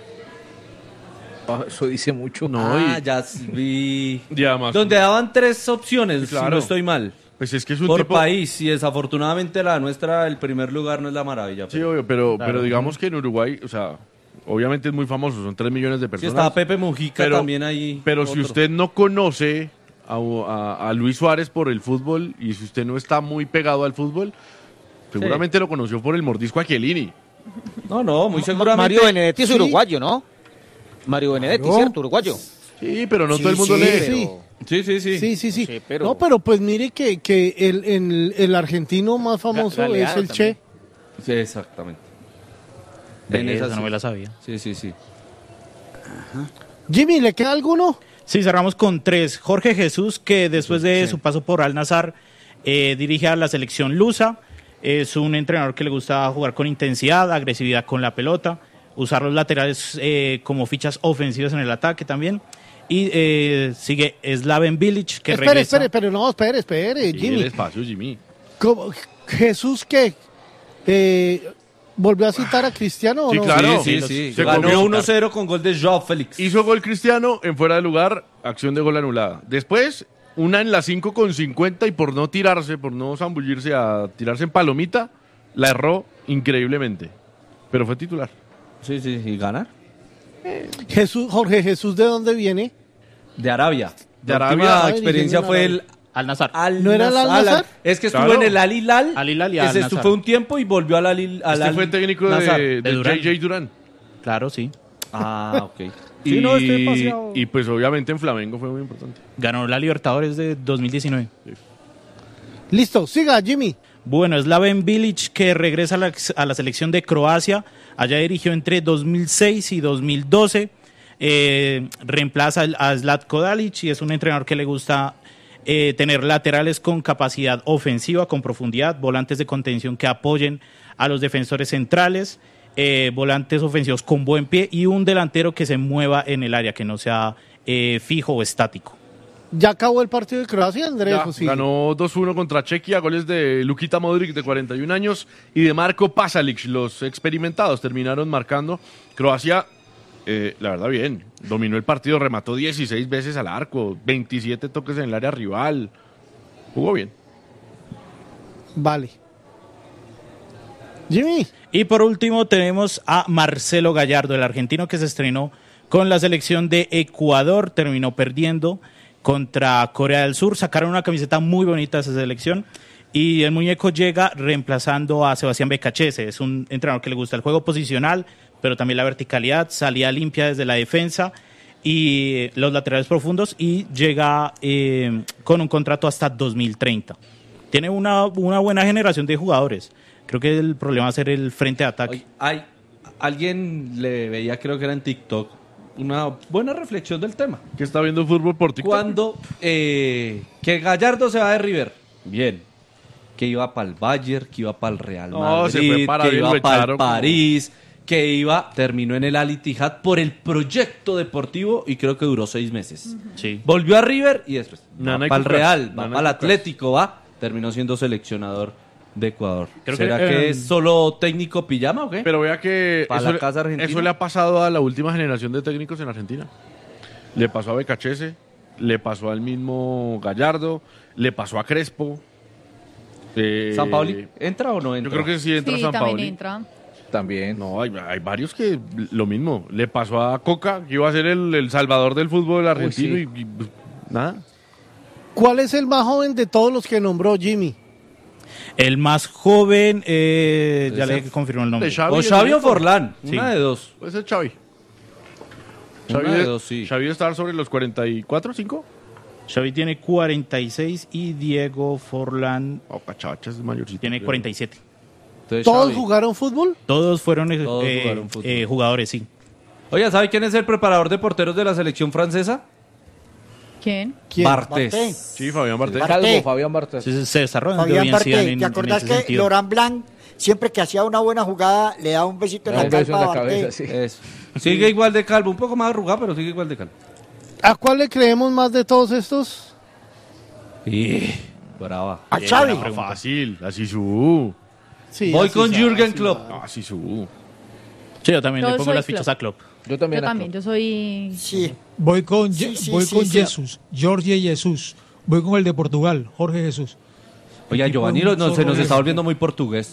[SPEAKER 8] Ah, eso dice mucho.
[SPEAKER 3] No,
[SPEAKER 5] ah,
[SPEAKER 3] y-
[SPEAKER 5] ya vi.
[SPEAKER 3] Y además,
[SPEAKER 5] Donde daban tres opciones, si
[SPEAKER 3] Claro.
[SPEAKER 5] no estoy mal.
[SPEAKER 3] pues es que es un
[SPEAKER 5] Por
[SPEAKER 3] tipo...
[SPEAKER 5] país, y desafortunadamente la nuestra, el primer lugar no es la maravilla.
[SPEAKER 3] Sí,
[SPEAKER 5] pero-
[SPEAKER 3] obvio, pero,
[SPEAKER 6] Claro.
[SPEAKER 3] pero digamos que en Uruguay, o sea, obviamente es muy famoso, son tres millones de
[SPEAKER 5] Sí,
[SPEAKER 3] personas.
[SPEAKER 5] estaba Pepe Mujica
[SPEAKER 3] pero,
[SPEAKER 5] también ahí.
[SPEAKER 3] Pero si
[SPEAKER 5] otro.
[SPEAKER 3] usted no conoce a, a- a Luis Suárez por el fútbol y si usted no está muy pegado al fútbol, seguramente lo conoció por el mordisco a Chiellini.
[SPEAKER 5] No, no, muy seguramente.
[SPEAKER 4] Mario Benedetti es
[SPEAKER 2] Sí.
[SPEAKER 4] uruguayo, ¿no? Mario Benedetti,
[SPEAKER 2] Claro.
[SPEAKER 4] ¿cierto? Uruguayo.
[SPEAKER 3] Sí, pero no
[SPEAKER 7] Sí,
[SPEAKER 3] todo el mundo
[SPEAKER 7] sí,
[SPEAKER 3] lee.
[SPEAKER 7] pero-
[SPEAKER 2] Sí.
[SPEAKER 5] Sí, sí, sí.
[SPEAKER 2] Sí, sí, sí.
[SPEAKER 4] Sí, pero-
[SPEAKER 2] No, pero pues mire que, que el, el, el argentino más famoso
[SPEAKER 4] Ga- Galeano
[SPEAKER 2] es el
[SPEAKER 4] también.
[SPEAKER 2] Che.
[SPEAKER 5] Sí, exactamente.
[SPEAKER 6] De
[SPEAKER 5] En
[SPEAKER 6] esa
[SPEAKER 5] esa
[SPEAKER 6] no
[SPEAKER 5] sí.
[SPEAKER 6] me la sabía.
[SPEAKER 5] Sí, sí, sí.
[SPEAKER 2] Jimmy, ¿le queda alguno?
[SPEAKER 6] Sí, cerramos con tres. Jorge Jesús, que después de su paso por Al Nassr, eh, dirige a la selección lusa. Es un entrenador que le gusta jugar con intensidad, agresividad con la pelota, usar los laterales eh, como fichas ofensivas en el ataque también. Y eh, sigue Slaven Bilic, que
[SPEAKER 2] espere,
[SPEAKER 6] regresa.
[SPEAKER 2] espere, espere, no, espere, espere,
[SPEAKER 3] Sí,
[SPEAKER 2] Jimmy.
[SPEAKER 3] el espacio, Jimmy.
[SPEAKER 2] ¿Cómo? ¿Jesús qué? Eh, ¿Volvió a citar a Cristiano o
[SPEAKER 3] Sí,
[SPEAKER 2] no?
[SPEAKER 3] claro.
[SPEAKER 5] Sí,
[SPEAKER 3] Sí,
[SPEAKER 5] sí, sí.
[SPEAKER 3] se
[SPEAKER 5] Ganó
[SPEAKER 3] comió-
[SPEAKER 5] uno cero con gol de Joao Félix.
[SPEAKER 3] Hizo gol Cristiano en fuera de lugar, acción de gol anulada. Después, una en la cinco con cincuenta y por no tirarse, por no zambullirse a tirarse en palomita, la erró increíblemente. Pero fue titular.
[SPEAKER 5] Sí, sí, y ganar.
[SPEAKER 2] Jesús, Jorge Jesús, ¿de dónde viene?
[SPEAKER 5] De Arabia.
[SPEAKER 3] De
[SPEAKER 5] La
[SPEAKER 3] Arabia.
[SPEAKER 5] última
[SPEAKER 2] Ay,
[SPEAKER 5] experiencia
[SPEAKER 2] dicen
[SPEAKER 5] fue
[SPEAKER 2] en
[SPEAKER 5] el
[SPEAKER 6] Al Nassr.
[SPEAKER 5] Al
[SPEAKER 2] ¿No era el Al
[SPEAKER 5] Nassr.
[SPEAKER 2] Nassr?
[SPEAKER 5] Es que estuvo
[SPEAKER 3] Claro.
[SPEAKER 5] en el Al Hilal.
[SPEAKER 6] Al Hilal y
[SPEAKER 5] que
[SPEAKER 6] Al
[SPEAKER 5] se
[SPEAKER 6] Nassr.
[SPEAKER 5] fue un tiempo y volvió al Al Hilal.
[SPEAKER 3] Este fue técnico de,
[SPEAKER 5] Nassr.
[SPEAKER 3] de,
[SPEAKER 6] de Durán.
[SPEAKER 3] J J Durán.
[SPEAKER 6] Claro, sí.
[SPEAKER 5] Ah, ok.
[SPEAKER 3] Y,
[SPEAKER 5] Sí, no, estoy paseado.
[SPEAKER 3] y pues obviamente en Flamengo fue muy importante.
[SPEAKER 6] Ganó la Libertadores de dos mil diecinueve.
[SPEAKER 2] Listo, siga, Jimmy.
[SPEAKER 6] Bueno, Slaven Bilic, que regresa a la, a la selección de Croacia. Allá dirigió entre dos mil seis y dos mil doce. Eh, reemplaza a Zlatko Dalic y es un entrenador que le gusta eh, tener laterales con capacidad ofensiva, con profundidad, volantes de contención que apoyen a los defensores centrales. eh, volantes ofensivos con buen pie y un delantero que se mueva en el área, que no sea eh, fijo o estático.
[SPEAKER 2] ¿Ya acabó el partido de Croacia, Andrés?
[SPEAKER 3] Ya,
[SPEAKER 2] ¿o sí?
[SPEAKER 3] ganó dos uno contra Chequia, goles de Lukita Modric de cuarenta y un años y de Marko Pasalic. Los experimentados terminaron marcando. Croacia, eh, la verdad bien, dominó el partido, remató dieciséis veces al arco, veintisiete toques en el área rival. Jugó bien.
[SPEAKER 2] Vale. Jimmy.
[SPEAKER 6] Y por último tenemos a Marcelo Gallardo, el argentino que se estrenó con la selección de Ecuador, terminó perdiendo contra Corea del Sur. Sacaron una camiseta muy bonita de esa selección y el muñeco llega reemplazando a Sebastián Becachese. Es un entrenador que le gusta el juego posicional, pero también la verticalidad, salida limpia desde la defensa y los laterales profundos, y llega eh, con un contrato hasta dos mil treinta. Tiene una, una buena generación de jugadores. Creo que el problema va a ser el frente de ataque.
[SPEAKER 5] Oye, hay, alguien le veía, creo que era en TikTok, una buena reflexión del tema.
[SPEAKER 3] ¿Qué está viendo fútbol por TikTok?
[SPEAKER 5] Cuando eh, que Gallardo se va de River, bien. Que iba para el Bayern, que iba para el Real
[SPEAKER 3] No,
[SPEAKER 5] Madrid,
[SPEAKER 3] se fue para
[SPEAKER 5] que
[SPEAKER 3] bien,
[SPEAKER 5] iba
[SPEAKER 3] lo
[SPEAKER 5] para el
[SPEAKER 3] echaron
[SPEAKER 5] París, que iba, terminó en el Al Ittihad por el proyecto deportivo y creo que duró seis meses.
[SPEAKER 6] Sí.
[SPEAKER 5] Volvió a River y después
[SPEAKER 3] Nana
[SPEAKER 5] va
[SPEAKER 3] y
[SPEAKER 5] para el
[SPEAKER 3] Cucas,
[SPEAKER 5] Real, va
[SPEAKER 3] Nana y
[SPEAKER 5] para el
[SPEAKER 3] Cucas.
[SPEAKER 5] Atlético, va, terminó siendo seleccionador de Ecuador.
[SPEAKER 6] Creo
[SPEAKER 5] ¿Será
[SPEAKER 6] que,
[SPEAKER 5] que,
[SPEAKER 6] eh,
[SPEAKER 5] es solo técnico pijama o qué?
[SPEAKER 3] Pero vea que
[SPEAKER 5] ¿Para
[SPEAKER 3] eso,
[SPEAKER 5] la
[SPEAKER 3] le-
[SPEAKER 5] casa argentina?
[SPEAKER 3] eso le ha pasado a la última generación de técnicos en Argentina. Le pasó a Becachese, le pasó al mismo Gallardo, le pasó a Crespo. Eh,
[SPEAKER 5] ¿San Paoli entra o no
[SPEAKER 3] Yo
[SPEAKER 5] entra?
[SPEAKER 3] creo que sí entra
[SPEAKER 1] Sí,
[SPEAKER 3] San
[SPEAKER 1] también
[SPEAKER 3] Paoli.
[SPEAKER 1] entra.
[SPEAKER 8] También.
[SPEAKER 3] No, hay, hay varios que lo mismo. Le pasó a Coca, que iba a ser el, el salvador del fútbol argentino
[SPEAKER 8] sí.
[SPEAKER 3] y, y, pues, nada.
[SPEAKER 2] ¿Cuál es el más joven de todos los que nombró Jimmy?
[SPEAKER 6] El más joven, eh, ya
[SPEAKER 5] Ese-
[SPEAKER 6] le confirmó el nombre.
[SPEAKER 3] de Xavi.
[SPEAKER 5] O
[SPEAKER 3] el
[SPEAKER 5] Xavi o
[SPEAKER 3] único.
[SPEAKER 5] Forlán,
[SPEAKER 6] Sí.
[SPEAKER 5] una de dos.
[SPEAKER 3] Puede ser Xavi.
[SPEAKER 5] Una
[SPEAKER 3] Xavi
[SPEAKER 5] de
[SPEAKER 3] de-
[SPEAKER 5] dos, sí.
[SPEAKER 3] Xavi debe estar sobre los cuarenta y cuatro, cinco.
[SPEAKER 6] Xavi tiene cuarenta y seis y Diego Forlán
[SPEAKER 3] Oh, cachacha, es mayorcito.
[SPEAKER 6] tiene cuarenta y siete.
[SPEAKER 5] Entonces,
[SPEAKER 2] ¿Todos
[SPEAKER 5] Xavi.
[SPEAKER 2] jugaron fútbol?
[SPEAKER 6] Todos fueron eh,
[SPEAKER 5] Todos
[SPEAKER 6] eh,
[SPEAKER 5] jugaron fútbol.
[SPEAKER 6] eh, jugadores, sí.
[SPEAKER 5] Oye, ¿sabe quién es el preparador de porteros de la selección francesa?
[SPEAKER 1] ¿Quién?
[SPEAKER 2] ¿Quién?
[SPEAKER 5] Bartés.
[SPEAKER 7] Barté.
[SPEAKER 3] Sí, Fabián Bartés.
[SPEAKER 7] Bartés.
[SPEAKER 8] Calvo, Fabián Bartés.
[SPEAKER 6] Se, se desarrollan de
[SPEAKER 7] Fabián
[SPEAKER 6] bien Zidane
[SPEAKER 7] Barté,
[SPEAKER 6] en-
[SPEAKER 7] ¿te
[SPEAKER 6] en
[SPEAKER 7] acordás
[SPEAKER 6] ese
[SPEAKER 7] que
[SPEAKER 6] sentido.
[SPEAKER 7] Laurent Blanc, siempre que hacía una buena jugada, le daba un besito en
[SPEAKER 8] Da
[SPEAKER 7] la
[SPEAKER 8] un beso en
[SPEAKER 7] calva
[SPEAKER 8] la
[SPEAKER 7] a Barté?
[SPEAKER 8] cabeza, sí.
[SPEAKER 5] Eso. Sigue igual de calvo, un poco más arrugado, pero sigue igual de calvo.
[SPEAKER 2] ¿A cuál le creemos más de todos estos?
[SPEAKER 5] Y brava.
[SPEAKER 7] A Xavi.
[SPEAKER 3] Ah, fácil, así su.
[SPEAKER 2] Sí,
[SPEAKER 5] Voy
[SPEAKER 2] así
[SPEAKER 5] con
[SPEAKER 2] sea,
[SPEAKER 5] Jürgen
[SPEAKER 2] así
[SPEAKER 5] Klopp.
[SPEAKER 2] sea.
[SPEAKER 3] Así su.
[SPEAKER 6] Sí, yo también
[SPEAKER 1] Yo
[SPEAKER 6] le pongo
[SPEAKER 1] soy
[SPEAKER 6] las fichas
[SPEAKER 1] Klopp.
[SPEAKER 6] a Klopp.
[SPEAKER 8] Yo también.
[SPEAKER 1] Yo
[SPEAKER 8] acto.
[SPEAKER 1] también, yo soy...
[SPEAKER 7] Sí.
[SPEAKER 9] Voy con,
[SPEAKER 7] Sí,
[SPEAKER 9] Je-
[SPEAKER 7] sí,
[SPEAKER 9] voy
[SPEAKER 7] sí,
[SPEAKER 9] con
[SPEAKER 7] sí.
[SPEAKER 9] Jesús, Jorge Jesús. Voy con el de Portugal, Jorge Jesús.
[SPEAKER 5] Oiga,
[SPEAKER 9] El tipo
[SPEAKER 5] Giovanni
[SPEAKER 9] es
[SPEAKER 5] lo-
[SPEAKER 9] un
[SPEAKER 5] no, se
[SPEAKER 9] zorro
[SPEAKER 5] nos
[SPEAKER 9] de-
[SPEAKER 5] está volviendo muy portugués.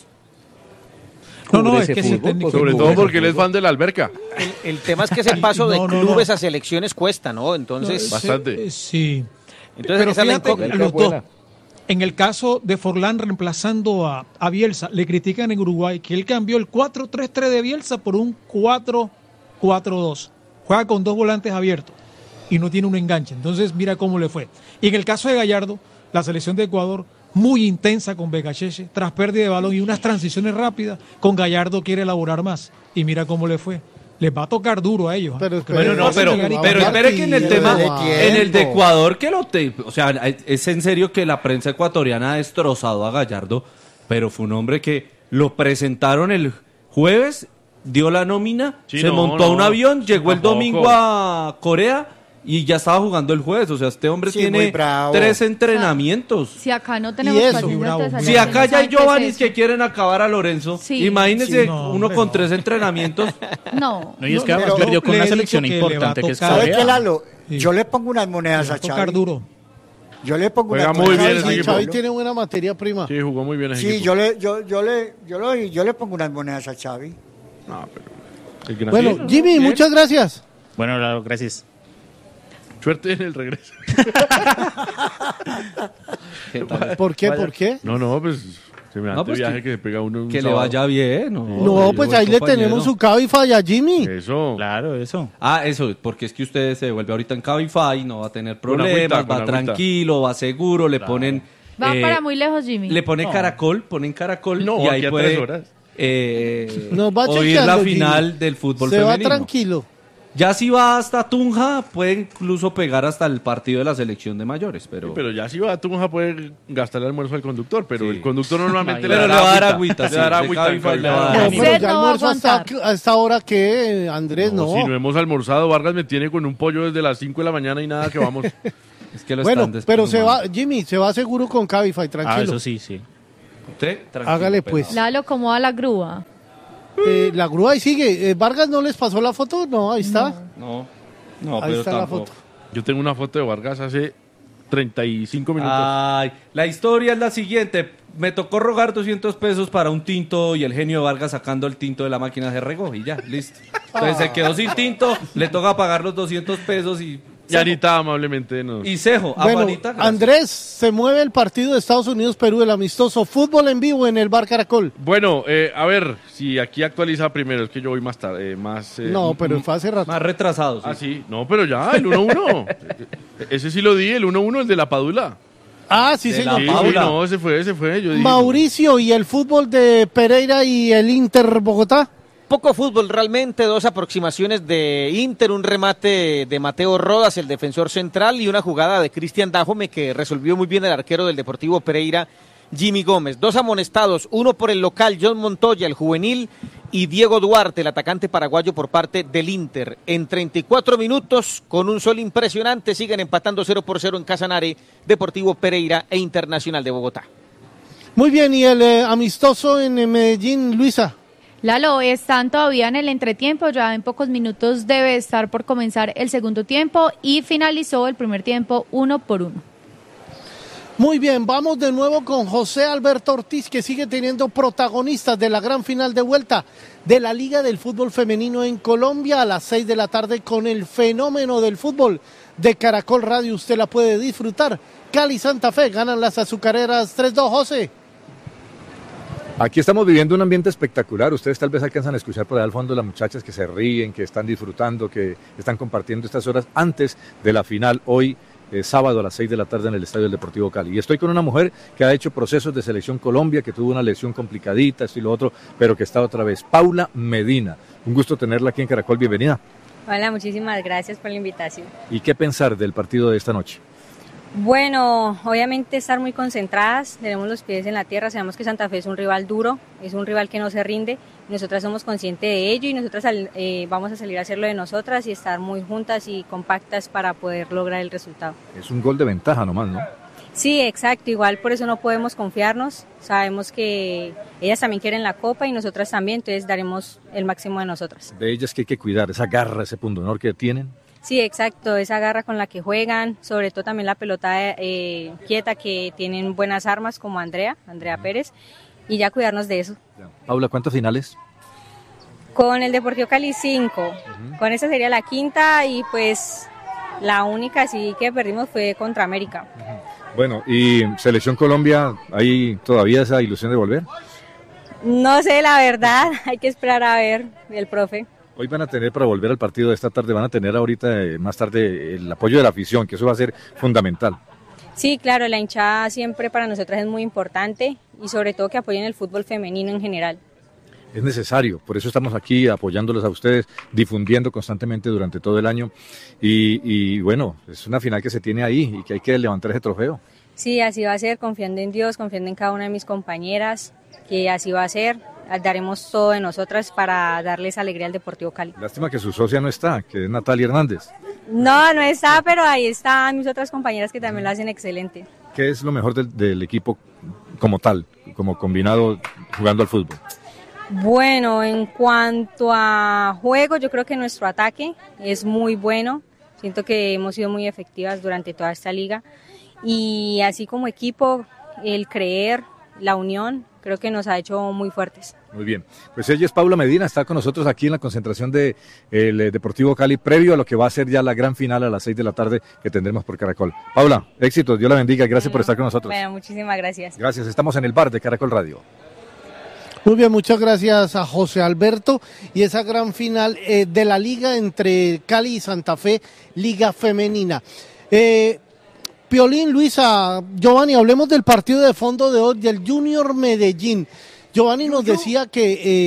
[SPEAKER 9] No, no,
[SPEAKER 8] Cubre
[SPEAKER 9] es
[SPEAKER 8] ese
[SPEAKER 9] que sí,
[SPEAKER 8] fútbol,
[SPEAKER 9] técnico.
[SPEAKER 3] Sobre
[SPEAKER 9] es
[SPEAKER 3] todo
[SPEAKER 9] bueno.
[SPEAKER 3] porque él es fan de la alberca.
[SPEAKER 4] El, el tema es que ese paso de
[SPEAKER 9] No, no,
[SPEAKER 4] clubes
[SPEAKER 9] no.
[SPEAKER 4] a selecciones cuesta, ¿no? Entonces,
[SPEAKER 3] Bastante.
[SPEAKER 9] Eh, Sí.
[SPEAKER 4] entonces
[SPEAKER 9] Pero
[SPEAKER 4] esa es la
[SPEAKER 9] fíjate,
[SPEAKER 4] incógnita.
[SPEAKER 9] los
[SPEAKER 8] buena.
[SPEAKER 9] dos. En el caso de Forlán reemplazando a, a Bielsa, le critican en Uruguay que él cambió el cuatro tres tres de Bielsa por un cuatro cuatro dos. Juega con dos volantes abiertos y no tiene un enganche. Entonces, mira cómo le fue. Y en el caso de Gallardo, la selección de Ecuador, muy intensa con Becachese, tras pérdida de balón y unas transiciones rápidas, con Gallardo quiere elaborar más. Y mira cómo le fue. Les va a tocar duro a ellos. ¿eh?
[SPEAKER 2] Pero
[SPEAKER 9] Porque
[SPEAKER 2] espere,
[SPEAKER 5] Bueno,
[SPEAKER 9] va
[SPEAKER 5] no,
[SPEAKER 9] a
[SPEAKER 5] pero,
[SPEAKER 9] llegar y
[SPEAKER 5] pero
[SPEAKER 9] cambiar.
[SPEAKER 5] espere que en el
[SPEAKER 2] y-
[SPEAKER 5] tema,
[SPEAKER 7] de
[SPEAKER 5] en el de
[SPEAKER 7] tiempo.
[SPEAKER 5] Ecuador, que lo te, o sea, es en serio que la prensa ecuatoriana ha destrozado a Gallardo, pero fue un hombre que lo presentaron el jueves, dio la nómina,
[SPEAKER 3] Sí,
[SPEAKER 5] se
[SPEAKER 3] no,
[SPEAKER 5] montó a un
[SPEAKER 3] no,
[SPEAKER 5] avión, llegó el
[SPEAKER 3] tampoco.
[SPEAKER 5] domingo a Corea y ya estaba jugando el jueves. O sea, este hombre
[SPEAKER 7] Sí, muy
[SPEAKER 5] tiene
[SPEAKER 7] bravo.
[SPEAKER 5] tres entrenamientos.
[SPEAKER 1] Si acá no tenemos
[SPEAKER 2] eso?
[SPEAKER 1] paciencia,
[SPEAKER 9] Bravo.
[SPEAKER 1] entonces
[SPEAKER 5] Si
[SPEAKER 1] allá
[SPEAKER 5] acá
[SPEAKER 1] no
[SPEAKER 5] ya hay
[SPEAKER 1] saben qué es
[SPEAKER 5] Giovanni
[SPEAKER 1] eso.
[SPEAKER 5] que quieren acabar a Lorenzo,
[SPEAKER 1] Sí.
[SPEAKER 5] imagínense
[SPEAKER 9] Sí, no,
[SPEAKER 5] uno
[SPEAKER 9] hombre,
[SPEAKER 5] con
[SPEAKER 9] no.
[SPEAKER 5] tres entrenamientos.
[SPEAKER 1] No.
[SPEAKER 6] No, y es que
[SPEAKER 9] No,
[SPEAKER 6] además
[SPEAKER 7] pero
[SPEAKER 6] perdió con
[SPEAKER 9] le
[SPEAKER 6] una
[SPEAKER 9] he
[SPEAKER 6] selección
[SPEAKER 9] dicho que le va a
[SPEAKER 6] importante que es
[SPEAKER 9] tocar.
[SPEAKER 7] ¿Sabe
[SPEAKER 6] Corea.
[SPEAKER 7] qué, Lalo?
[SPEAKER 9] Sí.
[SPEAKER 7] Yo le pongo unas monedas
[SPEAKER 9] Les va
[SPEAKER 7] a
[SPEAKER 9] a tocar
[SPEAKER 7] Xavi.
[SPEAKER 9] duro.
[SPEAKER 7] Yo le pongo
[SPEAKER 3] Juega
[SPEAKER 7] unas
[SPEAKER 3] muy
[SPEAKER 7] monedas
[SPEAKER 3] bien
[SPEAKER 7] a
[SPEAKER 3] ese
[SPEAKER 7] Xavi.
[SPEAKER 3] equipo.
[SPEAKER 2] Xavi tiene buena materia prima.
[SPEAKER 3] Sí, jugó muy bien ese
[SPEAKER 7] Sí,
[SPEAKER 3] equipo.
[SPEAKER 7] yo le, yo, yo le, yo le, yo le pongo unas monedas a Xavi.
[SPEAKER 3] No, pero el gran-
[SPEAKER 2] Bueno,
[SPEAKER 3] Bien,
[SPEAKER 2] Jimmy,
[SPEAKER 3] bien.
[SPEAKER 2] muchas gracias.
[SPEAKER 6] Bueno, Lalo, gracias.
[SPEAKER 3] Suerte en el regreso.
[SPEAKER 2] ¿Por qué? ¿Por qué?
[SPEAKER 3] No, no, pues semejante
[SPEAKER 5] No, pues
[SPEAKER 3] viaje
[SPEAKER 5] que-
[SPEAKER 3] que, se pega uno un
[SPEAKER 5] Que le
[SPEAKER 3] sábado.
[SPEAKER 5] vaya bien. No,
[SPEAKER 2] No, pues ahí le tenemos su Cabify a Jimmy.
[SPEAKER 3] Eso.
[SPEAKER 6] Claro, eso.
[SPEAKER 5] Ah, eso, porque es que usted se vuelve ahorita en Cabify, no va a tener
[SPEAKER 3] Con
[SPEAKER 5] problemas,
[SPEAKER 3] agüita,
[SPEAKER 5] va
[SPEAKER 3] con agüita.
[SPEAKER 5] tranquilo, va seguro, le ponen...
[SPEAKER 1] Va
[SPEAKER 5] eh,
[SPEAKER 1] para muy lejos, Jimmy.
[SPEAKER 5] Le pone caracol, ponen caracol
[SPEAKER 3] No,
[SPEAKER 5] y ahí
[SPEAKER 3] aquí a
[SPEAKER 5] puede
[SPEAKER 3] tres horas.
[SPEAKER 5] eh,
[SPEAKER 2] Nos va
[SPEAKER 5] oír
[SPEAKER 2] chequeando,
[SPEAKER 5] la
[SPEAKER 2] Jimmy.
[SPEAKER 5] final del fútbol
[SPEAKER 2] Se va
[SPEAKER 5] femenino.
[SPEAKER 2] tranquilo.
[SPEAKER 5] Ya si va hasta Tunja, puede incluso pegar hasta el partido de la selección de mayores. Pero,
[SPEAKER 3] sí, pero ya si va a Tunja puede gastar el almuerzo al conductor, pero sí. El conductor normalmente
[SPEAKER 5] le dará agüita. agüita
[SPEAKER 3] le dará agüita.
[SPEAKER 5] Le
[SPEAKER 3] le
[SPEAKER 5] dará
[SPEAKER 2] agüita. No, pero ya almuerzo hasta, hasta ahora que, Andrés, no.
[SPEAKER 3] no. Si no hemos almorzado, Vargas me tiene con un pollo desde las cinco de la mañana y nada que vamos.
[SPEAKER 5] Es que lo
[SPEAKER 2] bueno, pero se va, Jimmy, se va seguro con Cabify, tranquilo.
[SPEAKER 6] Ah, eso sí, sí.
[SPEAKER 5] ¿Usted? Tranquilo.
[SPEAKER 2] Hágale pues.
[SPEAKER 1] Lalo, ¿cómo va la grúa?
[SPEAKER 2] Eh, la grúa ahí sigue. Eh, ¿Vargas no les pasó la foto? No, ahí está.
[SPEAKER 5] No, no,
[SPEAKER 2] ahí
[SPEAKER 5] pero
[SPEAKER 2] está
[SPEAKER 5] tampoco.
[SPEAKER 2] la foto.
[SPEAKER 3] Yo tengo una foto de Vargas hace treinta y cinco minutos.
[SPEAKER 5] Ay, la historia es la siguiente. Me tocó rogar doscientos pesos para un tinto y el genio de Vargas sacando el tinto de la máquina se regó y ya, listo. Entonces se quedó sin tinto, le toca pagar los doscientos pesos y...
[SPEAKER 3] Y Anita amablemente nos...
[SPEAKER 5] Y cejo, a
[SPEAKER 2] bueno,
[SPEAKER 5] Juanita,
[SPEAKER 2] Andrés, se mueve el partido de Estados Unidos-Perú, el amistoso fútbol en vivo en el Bar Caracol.
[SPEAKER 3] Bueno, eh, a ver, si aquí actualiza primero, es que yo voy más tarde, eh, más... Eh,
[SPEAKER 2] no, pero fue hace rato.
[SPEAKER 5] Más retrasado. Sí.
[SPEAKER 3] Ah, sí, no, pero ya, el uno uno. Ese sí lo di, el uno uno, el de la Padula.
[SPEAKER 2] Ah, sí,
[SPEAKER 5] de
[SPEAKER 2] señor.
[SPEAKER 3] Sí,
[SPEAKER 5] Paula.
[SPEAKER 3] sí, no, ese fue, ese fue. Yo dije,
[SPEAKER 2] Mauricio, ¿y el fútbol de Pereira y el Inter Bogotá?
[SPEAKER 4] Poco fútbol realmente, dos aproximaciones de Inter, un remate de Mateo Rodas, el defensor central, y una jugada de Cristian Dajome que resolvió muy bien el arquero del Deportivo Pereira, Jimmy Gómez. Dos amonestados, uno por el local, John Montoya, el juvenil, y Diego Duarte, el atacante paraguayo por parte del Inter. En treinta y cuatro minutos, con un sol impresionante, siguen empatando cero por cero en Casanare, Deportivo Pereira e Internacional de Bogotá.
[SPEAKER 2] Muy bien, y el eh, amistoso en eh, Medellín, Luisa.
[SPEAKER 1] Lalo, están todavía en el entretiempo, ya en pocos minutos debe estar por comenzar el segundo tiempo y finalizó el primer tiempo uno por uno.
[SPEAKER 2] Muy bien, vamos de nuevo con José Alberto Ortiz, que sigue teniendo protagonistas de la gran final de vuelta de la Liga del Fútbol Femenino en Colombia a las seis de la tarde con el fenómeno del fútbol de Caracol Radio. Usted la puede disfrutar. Cali Santa Fe ganan las azucareras tres dos, José.
[SPEAKER 10] Aquí estamos viviendo un ambiente espectacular. Ustedes tal vez alcanzan a escuchar por allá al fondo las muchachas que se ríen, que están disfrutando, que están compartiendo estas horas antes de la final hoy, eh, sábado a las seis de la tarde en el Estadio del Deportivo Cali. Y estoy con una mujer que ha hecho procesos de selección Colombia, que tuvo una lección complicadita, esto y lo otro, pero que está otra vez. Paula Medina, un gusto tenerla aquí en Caracol. Bienvenida.
[SPEAKER 11] Hola, muchísimas gracias por la invitación.
[SPEAKER 10] ¿Y qué pensar del partido de esta noche?
[SPEAKER 11] Bueno, obviamente estar muy concentradas, tenemos los pies en la tierra, sabemos que Santa Fe es un rival duro, es un rival que no se rinde, nosotras somos conscientes de ello y nosotras eh, vamos a salir a hacerlo de nosotras y estar muy juntas y compactas para poder lograr el resultado.
[SPEAKER 10] Es un gol de ventaja nomás, ¿no?
[SPEAKER 11] Sí, exacto, igual por eso no podemos confiarnos, sabemos que ellas también quieren la copa y nosotras también, entonces daremos el máximo de nosotras.
[SPEAKER 10] De ellas que hay que cuidar, esa garra, ese pundonor que tienen.
[SPEAKER 11] Sí, exacto, esa garra con la que juegan, sobre todo también la pelota eh, quieta, que tienen buenas armas como Andrea, Andrea Pérez, y ya cuidarnos de eso.
[SPEAKER 10] Paula, ¿cuántas finales?
[SPEAKER 11] Con el Deportivo Cali cinco, uh-huh. Con esa sería la quinta y pues la única sí que perdimos fue contra América.
[SPEAKER 10] Uh-huh. Bueno, ¿y Selección Colombia, hay todavía esa ilusión de volver?
[SPEAKER 11] No sé, la verdad, hay que esperar a ver el profe.
[SPEAKER 10] Hoy van a tener, para volver al partido de esta tarde, van a tener ahorita eh, más tarde el apoyo de la afición, que eso va a ser fundamental.
[SPEAKER 11] Sí, claro, la hinchada siempre para nosotras es muy importante y sobre todo que apoyen el fútbol femenino en general.
[SPEAKER 10] Es necesario, por eso estamos aquí apoyándolos a ustedes, difundiendo constantemente durante todo el año y, y bueno, es una final que se tiene ahí y que hay que levantar ese trofeo.
[SPEAKER 11] Sí, así va a ser, confiando en Dios, confiando en cada una de mis compañeras, que así va a ser. Daremos todo de nosotras para darles alegría al Deportivo Cali.
[SPEAKER 10] Lástima que su socia no está, que es Natalia Hernández.
[SPEAKER 11] No, no está, pero ahí están mis otras compañeras que también lo hacen excelente.
[SPEAKER 10] ¿Qué es lo mejor del, del equipo como tal, como combinado jugando al fútbol?
[SPEAKER 11] Bueno, en cuanto a juego, yo creo que nuestro ataque es muy bueno. Siento que hemos sido muy efectivas durante toda esta liga. Y así como equipo, el creer, la unión, creo que nos ha hecho muy fuertes.
[SPEAKER 10] Muy bien, pues ella es Paula Medina, está con nosotros aquí en la concentración del de, Deportivo Cali, previo a lo que va a ser ya la gran final a las seis de la tarde que tendremos por Caracol. Paula, éxitos, Dios la bendiga, gracias bueno, por estar con nosotros.
[SPEAKER 11] Bueno, muchísimas gracias.
[SPEAKER 10] Gracias, estamos en el bar de Caracol Radio.
[SPEAKER 2] Muy bien, muchas gracias a José Alberto y esa gran final eh, de la liga entre Cali y Santa Fe, Liga Femenina. Eh, Piolín, Luisa, Giovanni, hablemos del partido de fondo de hoy del Junior Medellín. Giovanni nos decía que eh,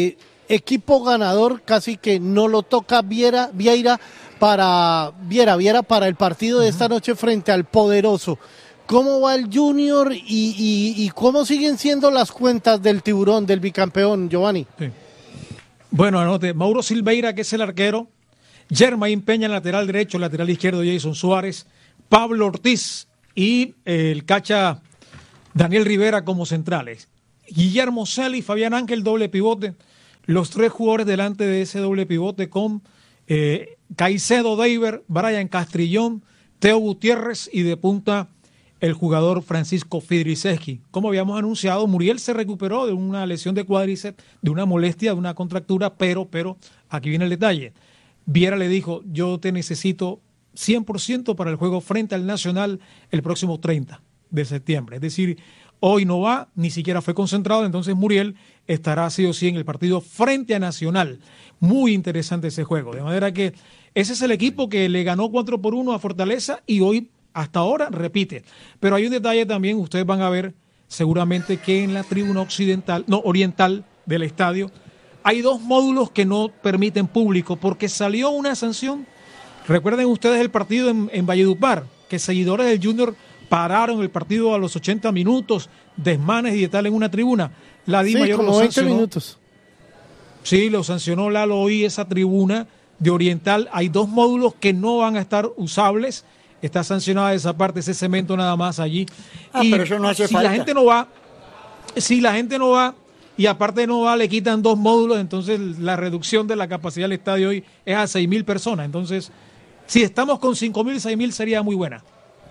[SPEAKER 2] equipo ganador casi que no lo toca Viera, Vieira para Viera, Viera para el partido de esta noche frente al poderoso. ¿Cómo va el Junior y, y, y cómo siguen siendo las cuentas del tiburón, del bicampeón, Giovanni?
[SPEAKER 9] Sí. Bueno, anote, Mauro Silveira, que es el arquero, Germain Peña, lateral derecho, lateral izquierdo, Jason Suárez, Pablo Ortiz y eh, el cacha Daniel Rivera como centrales. Guillermo Celi, Fabián Ángel, doble pivote. Los tres jugadores delante de ese doble pivote con eh, Caicedo, Deiber, Brian Castrillón, Teo Gutiérrez y de punta el jugador Francisco Fidriceski. Como habíamos anunciado, Muriel se recuperó de una lesión de cuádriceps, de una molestia, de una contractura, pero, pero, aquí viene el detalle. Viera le dijo, yo te necesito cien por ciento para el juego frente al Nacional el próximo treinta de septiembre. Es decir, hoy no va, ni siquiera fue concentrado, entonces Muriel estará sí o sí en el partido frente a Nacional. Muy interesante ese juego, de manera que ese es el equipo que le ganó cuatro por uno a Fortaleza y hoy, hasta ahora, repite. Pero hay un detalle también, ustedes van a ver seguramente que en la tribuna occidental, no, oriental del estadio, hay dos módulos que no permiten público porque salió una sanción. Recuerden ustedes el partido en, en Valledupar, que seguidores del Junior pararon el partido a los ochenta minutos, desmanes y de tal en una tribuna. La Di
[SPEAKER 2] sí,
[SPEAKER 9] Mayor
[SPEAKER 2] como
[SPEAKER 9] lo
[SPEAKER 2] veinte
[SPEAKER 9] sancionó.
[SPEAKER 2] minutos.
[SPEAKER 9] Sí, lo sancionó Lalo hoy esa tribuna de Oriental. Hay dos módulos que no van a estar usables. Está sancionada esa parte, ese cemento nada más allí.
[SPEAKER 7] Ah,
[SPEAKER 9] y
[SPEAKER 7] pero eso no hace
[SPEAKER 9] si
[SPEAKER 7] falta.
[SPEAKER 9] la gente no va, si la gente no va y aparte no va, le quitan dos módulos, entonces la reducción de la capacidad del estadio hoy es a seis mil personas. Entonces, si estamos con cinco mil, seis mil sería muy buena.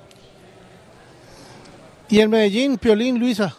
[SPEAKER 2] Y el Medellín, Piolín, Luisa.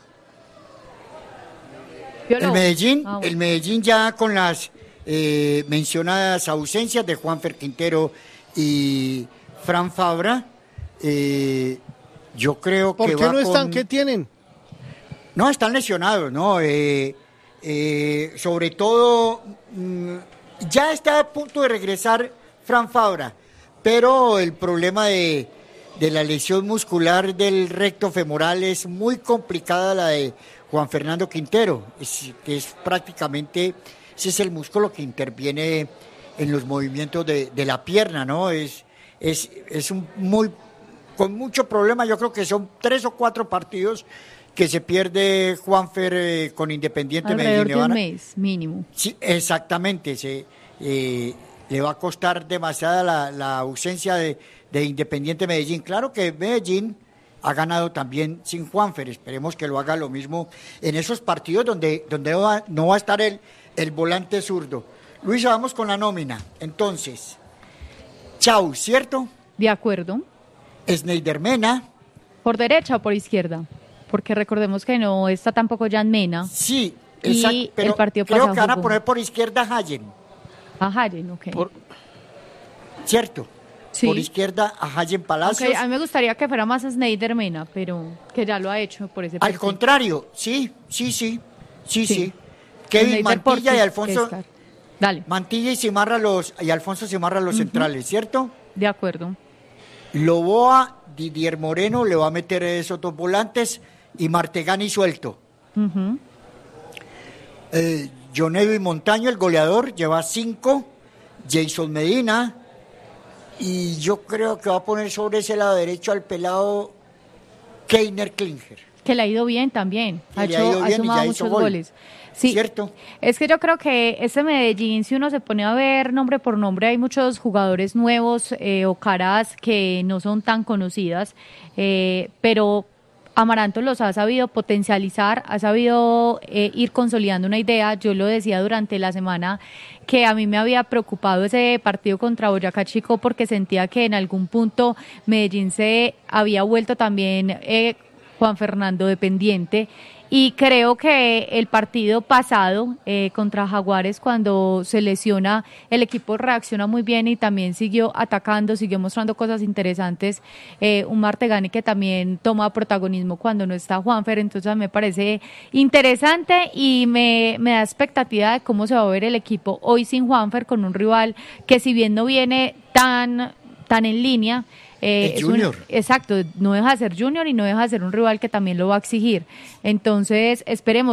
[SPEAKER 7] El Medellín,
[SPEAKER 1] Ah, bueno.
[SPEAKER 7] el Medellín ya con las eh, mencionadas ausencias de Juanfer Quintero y Fran Fabra, eh, yo creo
[SPEAKER 2] ¿Por
[SPEAKER 7] que
[SPEAKER 2] qué
[SPEAKER 7] va
[SPEAKER 2] no están?
[SPEAKER 7] con-
[SPEAKER 2] ¿Qué tienen?
[SPEAKER 7] No, están lesionados, ¿no? Eh, eh, sobre todo, mm, ya está a punto de regresar Fran Fabra, pero el problema de, de la lesión muscular del recto femoral es muy complicada, la de Juan Fernando Quintero, es, que es prácticamente, ese es el músculo que interviene en los movimientos de, de la pierna, ¿no? Es, es, es un muy, con mucho problema, yo creo que son tres o cuatro partidos que se pierde Juanfer eh, con Independiente
[SPEAKER 1] Alrededor
[SPEAKER 7] Medellín.
[SPEAKER 1] de un
[SPEAKER 7] Van a-
[SPEAKER 1] mes mínimo.
[SPEAKER 7] Sí, exactamente. Se, eh, le va a costar demasiada la, la ausencia de, de Independiente Medellín. Claro que Medellín ha ganado también sin Juanfer. Esperemos que lo haga lo mismo en esos partidos donde, donde no, va, no va a estar el, el volante zurdo. Luisa, vamos con la nómina. Entonces, Chau, ¿cierto?
[SPEAKER 1] De acuerdo.
[SPEAKER 7] Sneider Mena.
[SPEAKER 1] ¿Por derecha o por izquierda? Porque recordemos que no está tampoco Jan Mena.
[SPEAKER 7] Sí,
[SPEAKER 1] y
[SPEAKER 7] exacto, pero
[SPEAKER 1] el partido
[SPEAKER 7] creo
[SPEAKER 1] pasado
[SPEAKER 7] que van a
[SPEAKER 1] jugó
[SPEAKER 7] poner por izquierda a Hayen,
[SPEAKER 1] a Hayen, ok.
[SPEAKER 7] ¿cierto?
[SPEAKER 1] Sí.
[SPEAKER 7] Por izquierda a Hayen Palacios.
[SPEAKER 1] Aunque a mí me gustaría que fuera más Sneider Mena, pero que ya lo ha hecho por ese
[SPEAKER 7] Al
[SPEAKER 1] perfil.
[SPEAKER 7] contrario, sí, sí, sí, sí, sí.
[SPEAKER 1] Sí.
[SPEAKER 7] Kevin
[SPEAKER 1] Sneider
[SPEAKER 7] Mantilla
[SPEAKER 1] Portis,
[SPEAKER 7] y Alfonso.
[SPEAKER 1] que está- Dale,
[SPEAKER 7] Mantilla y Cimarra los y Alfonso Cimarra los
[SPEAKER 1] Ujú.
[SPEAKER 7] centrales, ¿cierto?
[SPEAKER 1] de acuerdo.
[SPEAKER 7] Loboa, Didier Moreno le va a meter esos dos volantes y Martegani suelto.
[SPEAKER 1] Ujú.
[SPEAKER 7] Eh, John Edwin Montaño, el goleador, lleva cinco. Jason Medina. Y yo creo que va a poner sobre ese lado derecho al pelado Keiner Klinger.
[SPEAKER 1] Que le ha ido bien también. Ha,
[SPEAKER 7] Que le ha
[SPEAKER 1] hecho,
[SPEAKER 7] ido
[SPEAKER 1] ha
[SPEAKER 7] bien y
[SPEAKER 1] sumado
[SPEAKER 7] ya hizo
[SPEAKER 1] muchos
[SPEAKER 7] gol.
[SPEAKER 1] goles. Sí,
[SPEAKER 7] ¿Cierto?
[SPEAKER 1] es que yo creo que ese Medellín, si uno se pone a ver nombre por nombre, hay muchos jugadores nuevos eh, o caras que no son tan conocidas, eh, pero Amaranto los ha sabido potencializar, ha sabido eh, ir consolidando una idea. Yo lo decía durante la semana que a mí me había preocupado ese partido contra Boyacá Chico porque sentía que en algún punto Medellín se había vuelto también eh, Juan Fernando dependiente. Y creo que el partido pasado eh, contra Jaguares, cuando se lesiona, el equipo reacciona muy bien y también siguió atacando, siguió mostrando cosas interesantes. Eh, un Martegani que también toma protagonismo cuando no está Juanfer, entonces me parece interesante y me, me da expectativa de cómo se va a ver el equipo hoy sin Juanfer, con un rival que si bien no viene tan, tan en línea, Eh,
[SPEAKER 7] Es
[SPEAKER 1] un-
[SPEAKER 7] Junior.
[SPEAKER 1] exacto, no deja de ser Junior y no deja de ser un rival que también lo va a exigir. Entonces, esperemos.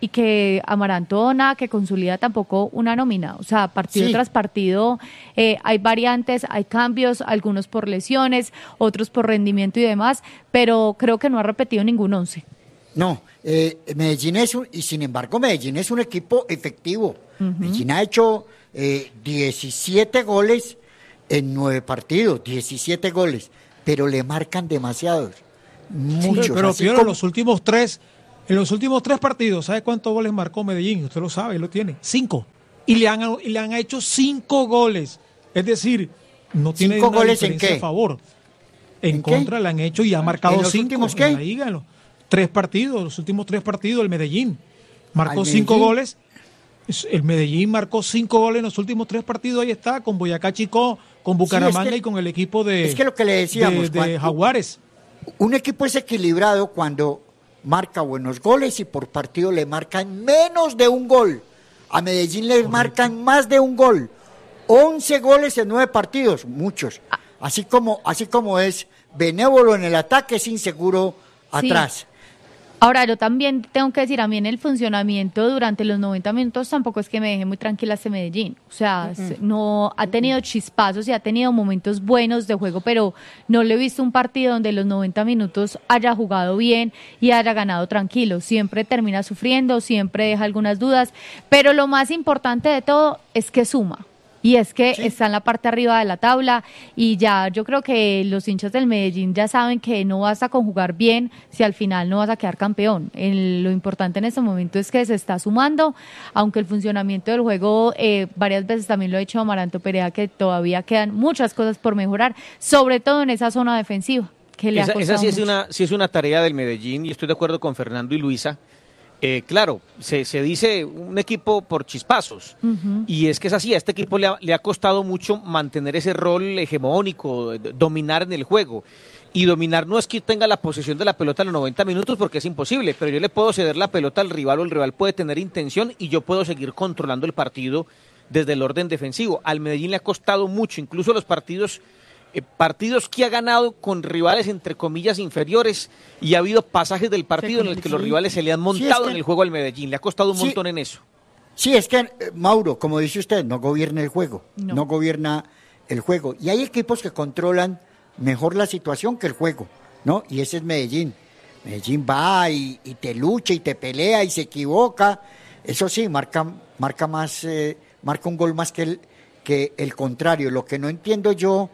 [SPEAKER 1] y que Amaranto nada que consolida tampoco una nómina, o sea, partido
[SPEAKER 7] Sí.
[SPEAKER 1] tras partido eh, hay variantes, hay cambios, algunos por lesiones, otros por rendimiento y demás, pero creo que no ha repetido ningún once.
[SPEAKER 7] No, eh, Medellín es un, y sin embargo Medellín es un equipo efectivo.
[SPEAKER 1] Ujú.
[SPEAKER 7] Medellín ha hecho eh, diecisiete goles en nueve partidos, diecisiete goles, pero le marcan demasiados, muchos.
[SPEAKER 9] Sí, pero
[SPEAKER 7] así
[SPEAKER 9] Piero,
[SPEAKER 7] como-
[SPEAKER 9] los últimos tres, en los últimos tres partidos, ¿sabe cuántos goles marcó Medellín? Usted lo sabe, lo tiene, cinco. Y le han, y le han hecho cinco goles. Es decir, no tiene
[SPEAKER 7] ¿Cinco
[SPEAKER 9] una
[SPEAKER 7] goles en
[SPEAKER 9] diferencia
[SPEAKER 7] qué?
[SPEAKER 9] a favor. En,
[SPEAKER 7] ¿En qué?
[SPEAKER 9] contra le han hecho y ha marcado
[SPEAKER 7] ¿En los
[SPEAKER 9] cinco
[SPEAKER 7] últimos
[SPEAKER 9] en
[SPEAKER 7] qué?
[SPEAKER 9] la liga, en los tres partidos, los últimos tres partidos el Medellín. Marcó
[SPEAKER 7] ¿Al
[SPEAKER 9] cinco
[SPEAKER 7] Medellín?
[SPEAKER 9] goles. Es- El Medellín marcó cinco goles en los últimos tres partidos, ahí está, con Boyacá Chicó, con Bucaramanga
[SPEAKER 7] que-
[SPEAKER 9] y con el equipo de,
[SPEAKER 7] es que lo que le decíamos,
[SPEAKER 9] de- de
[SPEAKER 7] cuando-
[SPEAKER 9] Jaguares.
[SPEAKER 7] Un equipo es equilibrado cuando marca buenos goles y por partido le marcan menos de un gol. A Medellín le marcan más de un gol. once goles en nueve partidos, muchos. Así como, así como es benévolo en el ataque, es inseguro
[SPEAKER 1] Sí.
[SPEAKER 7] atrás.
[SPEAKER 1] Ahora, yo también tengo que decir, a mí en el funcionamiento durante los noventa minutos tampoco es que me deje muy tranquila este Medellín. O sea, s- no ha tenido chispazos y ha tenido momentos buenos de juego, pero no le he visto un partido donde los noventa minutos haya jugado bien y haya ganado tranquilo. Siempre termina sufriendo, siempre deja algunas dudas, pero lo más importante de todo es que suma. Y es que está en la parte arriba de la tabla y ya yo creo que los hinchas del Medellín ya saben que no basta con jugar bien si al final no vas a quedar campeón. El- lo importante en este momento es que se está sumando, aunque el funcionamiento del juego eh, varias veces también lo ha dicho Amaranto Perea, que todavía quedan muchas cosas por mejorar, sobre todo en esa zona defensiva, que le
[SPEAKER 4] Esa,
[SPEAKER 1] ha
[SPEAKER 4] esa
[SPEAKER 1] costado
[SPEAKER 4] sí es
[SPEAKER 1] mucho.
[SPEAKER 4] una sí es una tarea del Medellín y estoy de acuerdo con Fernando y Luisa. Eh, claro, se, se dice un equipo por chispazos.
[SPEAKER 1] Ujú.
[SPEAKER 4] Y es que es así, a este equipo le ha, le ha costado mucho mantener ese rol hegemónico, d- dominar en el juego. Y dominar no es que tenga la posesión de la pelota en los noventa minutos porque es imposible, pero yo le puedo ceder la pelota al rival o el rival puede tener intención y yo puedo seguir controlando el partido desde el orden defensivo. Al Medellín le ha costado mucho, incluso los partidos eh, partidos que ha ganado con rivales entre comillas inferiores y ha habido pasajes del partido en el que los rivales se le han montado
[SPEAKER 7] que-
[SPEAKER 4] en el juego al Medellín, le ha costado un
[SPEAKER 7] Sí.
[SPEAKER 4] montón en eso.
[SPEAKER 7] Sí, es que, eh, Mauro, como dice usted, no gobierna el juego,
[SPEAKER 1] No.
[SPEAKER 7] no. gobierna el juego. Y hay equipos que controlan mejor la situación que el juego, ¿no? Y ese es Medellín. Medellín va y, y te lucha y te pelea y se equivoca. Eso sí, marca, marca más, eh, marca un gol más que el, que el contrario. Lo que no entiendo yo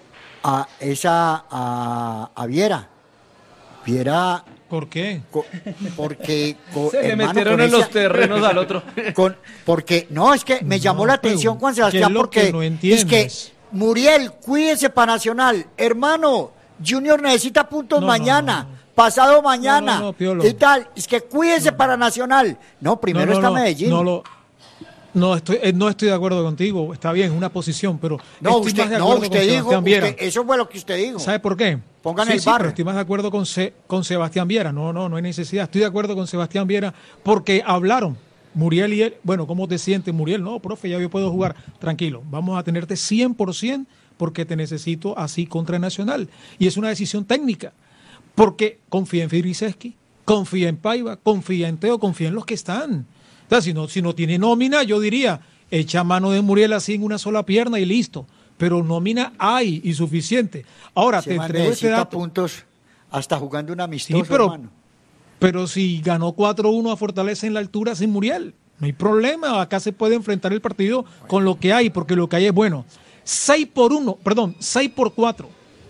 [SPEAKER 7] a, es a, a, a Viera. Viera...
[SPEAKER 9] ¿Por qué?
[SPEAKER 7] co- porque co-
[SPEAKER 5] Se le
[SPEAKER 7] hermano,
[SPEAKER 5] metieron
[SPEAKER 7] con
[SPEAKER 5] en los
[SPEAKER 7] esa-
[SPEAKER 5] terrenos al otro.
[SPEAKER 7] con, porque, no, es que me llamó
[SPEAKER 9] No,
[SPEAKER 7] la atención
[SPEAKER 9] pero,
[SPEAKER 7] Juan
[SPEAKER 9] ¿qué es
[SPEAKER 7] Sebastián
[SPEAKER 9] lo
[SPEAKER 7] porque
[SPEAKER 9] que no
[SPEAKER 7] es
[SPEAKER 9] entiendes?
[SPEAKER 7] que Muriel, cuídese para Nacional, hermano, Junior necesita puntos
[SPEAKER 9] No, no,
[SPEAKER 7] mañana,
[SPEAKER 9] no, no.
[SPEAKER 7] pasado mañana,
[SPEAKER 9] No, no, no, Piolo.
[SPEAKER 7] y tal, es que cuídese para Nacional. No, primero
[SPEAKER 9] No, no,
[SPEAKER 7] está
[SPEAKER 9] no,
[SPEAKER 7] Medellín.
[SPEAKER 9] No, lo, no, estoy, eh, no estoy de acuerdo contigo, está bien, es una posición, pero
[SPEAKER 7] No,
[SPEAKER 9] estoy
[SPEAKER 7] usted,
[SPEAKER 9] más de
[SPEAKER 7] no,
[SPEAKER 9] acuerdo
[SPEAKER 7] usted
[SPEAKER 9] con
[SPEAKER 7] dijo,
[SPEAKER 9] Sebastián Viera.
[SPEAKER 7] usted- eso fue lo que usted dijo.
[SPEAKER 9] ¿Sabe por qué?
[SPEAKER 7] Pongan
[SPEAKER 9] sí,
[SPEAKER 7] el
[SPEAKER 9] sí,
[SPEAKER 7] bar.
[SPEAKER 9] pero estoy más de acuerdo con, Se- con Sebastián Viera. No, no, no hay necesidad. Estoy de acuerdo con Sebastián Viera porque hablaron. Muriel y él, bueno, ¿cómo te sientes, Muriel? No, profe, ya yo puedo jugar. Tranquilo, vamos a tenerte cien por ciento porque te necesito así contra Nacional. Y es una decisión técnica. Porque confía en Firiseski, confía en Paiva, confía en Teo, confía en los que están. O sea, si no, si no tiene nómina, yo diría, echa mano de Muriel así en una sola pierna y listo. Pero nómina hay y suficiente. Ahora,
[SPEAKER 7] Se
[SPEAKER 9] te
[SPEAKER 7] man
[SPEAKER 9] entrego este
[SPEAKER 7] necesita
[SPEAKER 9] dato.
[SPEAKER 7] puntos hasta jugando un amistoso,
[SPEAKER 9] Sí, pero,
[SPEAKER 7] hermano.
[SPEAKER 9] pero si ganó cuatro uno a Fortaleza en la altura sin Muriel, no hay problema. Acá se puede enfrentar el partido con lo que hay, porque lo que hay es bueno. seis por uno, perdón, seis por cuatro.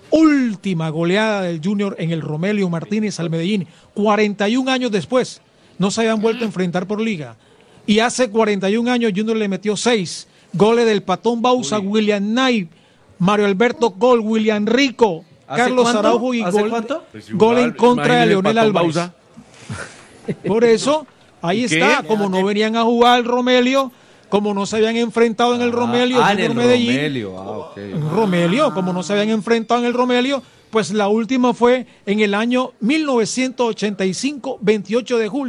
[SPEAKER 9] Última goleada del Junior en el Romelio Martínez al Medellín. cuarenta y un años después, no se habían vuelto a enfrentar por liga. Y hace cuarenta y un años Junior le metió seis. Goles del Patón Bausa, William Knight, Mario Alberto Gol, William Rico,
[SPEAKER 5] ¿Hace
[SPEAKER 9] Carlos
[SPEAKER 5] cuánto?
[SPEAKER 9] Araujo y
[SPEAKER 5] ¿Hace
[SPEAKER 9] gol,
[SPEAKER 5] cuánto?
[SPEAKER 3] Pues
[SPEAKER 9] gol en
[SPEAKER 3] igual,
[SPEAKER 9] contra de
[SPEAKER 3] imagínese
[SPEAKER 9] Leonel
[SPEAKER 3] Patón
[SPEAKER 9] Álvarez.
[SPEAKER 3] Bausa.
[SPEAKER 9] Por eso, ahí
[SPEAKER 3] ¿Y qué?
[SPEAKER 9] está, como no venían a jugar al Romelio, como no se habían enfrentado en el Romelio,
[SPEAKER 5] Ah, en
[SPEAKER 9] Junior
[SPEAKER 5] el
[SPEAKER 9] Medellín,
[SPEAKER 5] Romelio. Ah, ok.
[SPEAKER 9] en Romelio, como no se habían enfrentado en el Romelio, pues la última fue en el año mil novecientos ochenta y cinco, veintiocho de julio,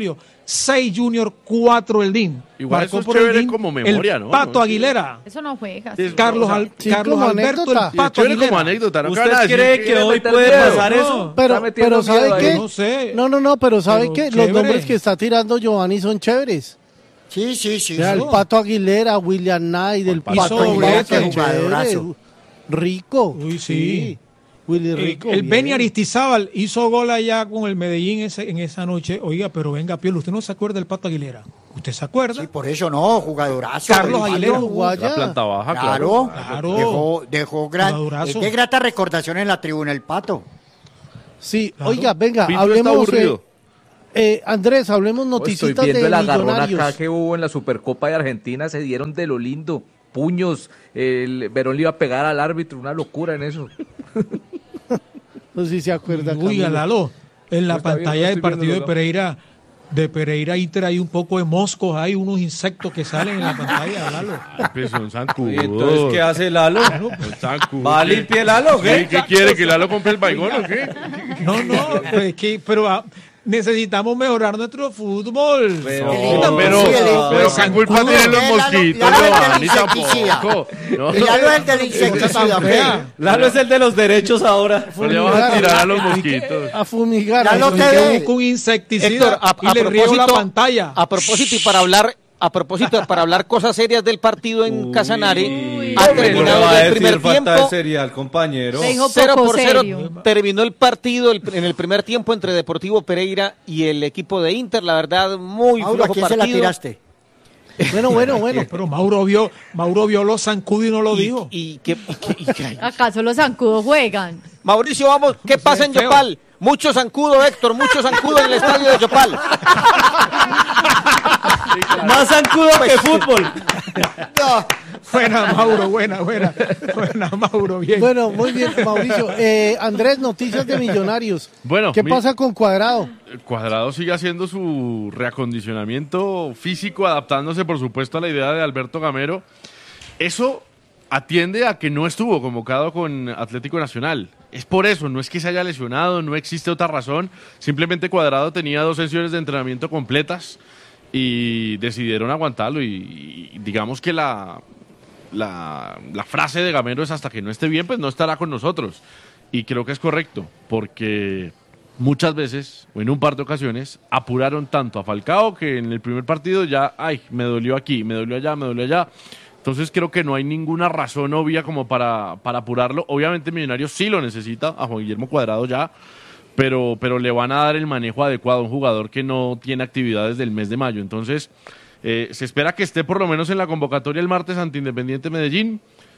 [SPEAKER 9] seis Junior, cuatro el D I N.
[SPEAKER 3] Igual
[SPEAKER 9] Marcó
[SPEAKER 3] eso es
[SPEAKER 9] por el
[SPEAKER 3] chévere
[SPEAKER 9] D I N
[SPEAKER 3] como memoria,
[SPEAKER 9] el
[SPEAKER 3] ¿no?
[SPEAKER 9] Pato
[SPEAKER 3] No,
[SPEAKER 9] Aguilera.
[SPEAKER 1] Eso no juega.
[SPEAKER 3] Sí,
[SPEAKER 9] Carlos,
[SPEAKER 3] o sea,
[SPEAKER 9] Al-
[SPEAKER 2] sí,
[SPEAKER 9] Carlos
[SPEAKER 2] como
[SPEAKER 9] Alberto,
[SPEAKER 2] anécdota.
[SPEAKER 9] el
[SPEAKER 3] Sí,
[SPEAKER 9] Pato
[SPEAKER 3] chévere
[SPEAKER 9] Aguilera.
[SPEAKER 3] como anécdota, ¿no?
[SPEAKER 5] ¿Usted
[SPEAKER 3] Van a decir
[SPEAKER 5] cree
[SPEAKER 3] que-
[SPEAKER 5] que hoy
[SPEAKER 8] meter
[SPEAKER 5] puede
[SPEAKER 8] miedo?
[SPEAKER 5] pasar
[SPEAKER 9] No.
[SPEAKER 5] eso?
[SPEAKER 2] Pero,
[SPEAKER 8] Está metiendo
[SPEAKER 2] pero ¿sabe
[SPEAKER 8] miedo ahí.
[SPEAKER 2] qué?
[SPEAKER 9] No sé.
[SPEAKER 2] No, no, no, pero ¿sabe
[SPEAKER 9] Pero
[SPEAKER 2] qué? Los
[SPEAKER 9] chévere.
[SPEAKER 2] nombres que está tirando Giovanni son chéveres.
[SPEAKER 7] Sí, sí, sí.
[SPEAKER 2] Vea,
[SPEAKER 7] sí.
[SPEAKER 2] el Pato Aguilera, William Knight, el
[SPEAKER 9] Pato
[SPEAKER 2] Pato
[SPEAKER 9] Aguilera,
[SPEAKER 2] Aguilera,
[SPEAKER 9] qué
[SPEAKER 7] jugadorazo.
[SPEAKER 2] Rico.
[SPEAKER 9] Uy, sí.
[SPEAKER 2] Willy
[SPEAKER 9] El,
[SPEAKER 2] Rico.
[SPEAKER 9] el
[SPEAKER 2] bien.
[SPEAKER 9] Beni Aristizábal hizo gol allá con el Medellín ese- en esa noche. Oiga, pero venga, Pielo, ¿usted no se acuerda del Pato Aguilera? ¿Usted se acuerda?
[SPEAKER 7] Sí, por eso no, jugadorazo.
[SPEAKER 9] Carlos
[SPEAKER 7] El
[SPEAKER 9] Aguilera
[SPEAKER 7] Pato.
[SPEAKER 9] jugó allá.
[SPEAKER 3] La planta baja,
[SPEAKER 7] Claro,
[SPEAKER 3] claro.
[SPEAKER 9] Claro.
[SPEAKER 7] Dejó, dejó gran,
[SPEAKER 9] Jugadorazo.
[SPEAKER 7] es de grata recordación en la tribuna el Pato.
[SPEAKER 2] Sí,
[SPEAKER 9] Claro.
[SPEAKER 2] oiga, venga,
[SPEAKER 3] Pinto está
[SPEAKER 2] hablemos.
[SPEAKER 3] aburrido.
[SPEAKER 2] Eh, eh, Andrés, hablemos
[SPEAKER 8] Estoy
[SPEAKER 2] noticitas
[SPEAKER 8] viendo
[SPEAKER 2] de
[SPEAKER 8] el agarrón
[SPEAKER 2] Millonarios.
[SPEAKER 8] acá que hubo en la Supercopa de Argentina, se dieron de lo lindo, puños, el Verón le iba a pegar al árbitro, una locura en eso.
[SPEAKER 2] No sé si se acuerda.
[SPEAKER 9] Uy,
[SPEAKER 2] Camilo.
[SPEAKER 9] Lalo, en la
[SPEAKER 8] No está bien,
[SPEAKER 9] pantalla
[SPEAKER 8] no
[SPEAKER 9] del
[SPEAKER 8] estoy
[SPEAKER 9] partido de
[SPEAKER 8] viéndolo,
[SPEAKER 9] Pereira, de Pereira Inter hay un poco de moscos, hay unos insectos que salen en la pantalla, Lalo.
[SPEAKER 3] Ay, pues son zancudos.
[SPEAKER 5] ¿Y entonces qué hace Lalo?
[SPEAKER 3] Son zancudos.
[SPEAKER 5] ¿Va a
[SPEAKER 3] ¿Qué?
[SPEAKER 5] limpiar Lalo o
[SPEAKER 3] ¿Qué,
[SPEAKER 5] qué?
[SPEAKER 3] ¿Qué quiere? ¿Que Lalo compre el baigón o qué?
[SPEAKER 9] No, no, pues es que, pero ah, necesitamos mejorar nuestro fútbol.
[SPEAKER 5] Pero-
[SPEAKER 3] No, pero,
[SPEAKER 7] Sí, el hijo
[SPEAKER 3] pero
[SPEAKER 7] de
[SPEAKER 3] ¿qué culpa
[SPEAKER 7] zancudo.
[SPEAKER 3] tienen los
[SPEAKER 7] Lalo-
[SPEAKER 3] mosquitos?
[SPEAKER 7] Lalo es del
[SPEAKER 3] Giovanni,
[SPEAKER 7] insecticida.
[SPEAKER 3] tampoco. No,
[SPEAKER 7] Y Lalo es el del
[SPEAKER 9] Cosa
[SPEAKER 7] insecticida.
[SPEAKER 9] tan fea.
[SPEAKER 5] Lalo es el de los derechos ahora.
[SPEAKER 3] no le vas a tirar a los mosquitos.
[SPEAKER 2] A fumigar.
[SPEAKER 7] Lalo
[SPEAKER 2] Eso.
[SPEAKER 7] te
[SPEAKER 9] Que
[SPEAKER 7] ve.
[SPEAKER 9] busco un insecticida
[SPEAKER 4] Héctor, a,
[SPEAKER 9] y
[SPEAKER 4] a
[SPEAKER 9] le riego la
[SPEAKER 4] propósito,
[SPEAKER 9] pantalla.
[SPEAKER 4] a propósito y para hablar, a propósito para hablar cosas serias del partido en Casanare,
[SPEAKER 5] Uy,
[SPEAKER 4] ha
[SPEAKER 5] ¿cómo le
[SPEAKER 4] terminado
[SPEAKER 5] va a
[SPEAKER 4] el
[SPEAKER 5] decir
[SPEAKER 4] primer
[SPEAKER 5] falta de
[SPEAKER 4] tiempo.
[SPEAKER 5] serial, compañero?
[SPEAKER 1] Le dijo
[SPEAKER 4] Cero
[SPEAKER 1] poco
[SPEAKER 4] por cero
[SPEAKER 1] serio.
[SPEAKER 4] terminó el partido el- en el primer tiempo entre Deportivo Pereira y el equipo de Inter. La verdad, muy
[SPEAKER 7] Mauro, ¿a
[SPEAKER 4] flojo
[SPEAKER 7] quién se la
[SPEAKER 4] partido.
[SPEAKER 7] tiraste?
[SPEAKER 2] Bueno, bueno, bueno.
[SPEAKER 9] Pero Mauro vio, Mauro vio los zancudos y no lo dijo.
[SPEAKER 4] Y, y que, y que- y que-
[SPEAKER 1] ¿Acaso los zancudos juegan?
[SPEAKER 4] Mauricio, vamos, ¿qué pasa en
[SPEAKER 9] feo.
[SPEAKER 4] Yopal? Mucho zancudo, Héctor, mucho zancudo en el estadio de Yopal.
[SPEAKER 5] Más zancudo que fútbol.
[SPEAKER 7] No,
[SPEAKER 9] Buena, Mauro, buena, buena. Buena, Mauro, bien.
[SPEAKER 2] Bueno, muy bien, Mauricio. Eh, Andrés, noticias de Millonarios.
[SPEAKER 3] Bueno,
[SPEAKER 2] ¿Qué
[SPEAKER 3] mi-
[SPEAKER 2] pasa con Cuadrado?
[SPEAKER 3] El Cuadrado sigue haciendo su reacondicionamiento físico, adaptándose, por supuesto, a la idea de Alberto Gamero. Eso atiende a que no estuvo convocado con Atlético Nacional. Es por eso, no es que se haya lesionado, no existe otra razón. Simplemente Cuadrado tenía dos sesiones de entrenamiento completas y decidieron aguantarlo. Y, y digamos que la, la, la frase de Gamero es: hasta que no esté bien, pues no estará con nosotros. Y creo que es correcto, porque muchas veces, o en un par de ocasiones, apuraron tanto a Falcao que en el primer partido ya, ay, me dolió aquí, me dolió allá, me dolió allá. Entonces creo que no hay ninguna razón obvia como para, para apurarlo. Obviamente Millonarios sí lo necesita, a Juan Guillermo Cuadrado ya, pero, pero le van a dar el manejo adecuado a un jugador que no tiene actividades del mes de mayo. Entonces eh, se espera que esté por lo menos en la convocatoria el martes ante Independiente Medellín.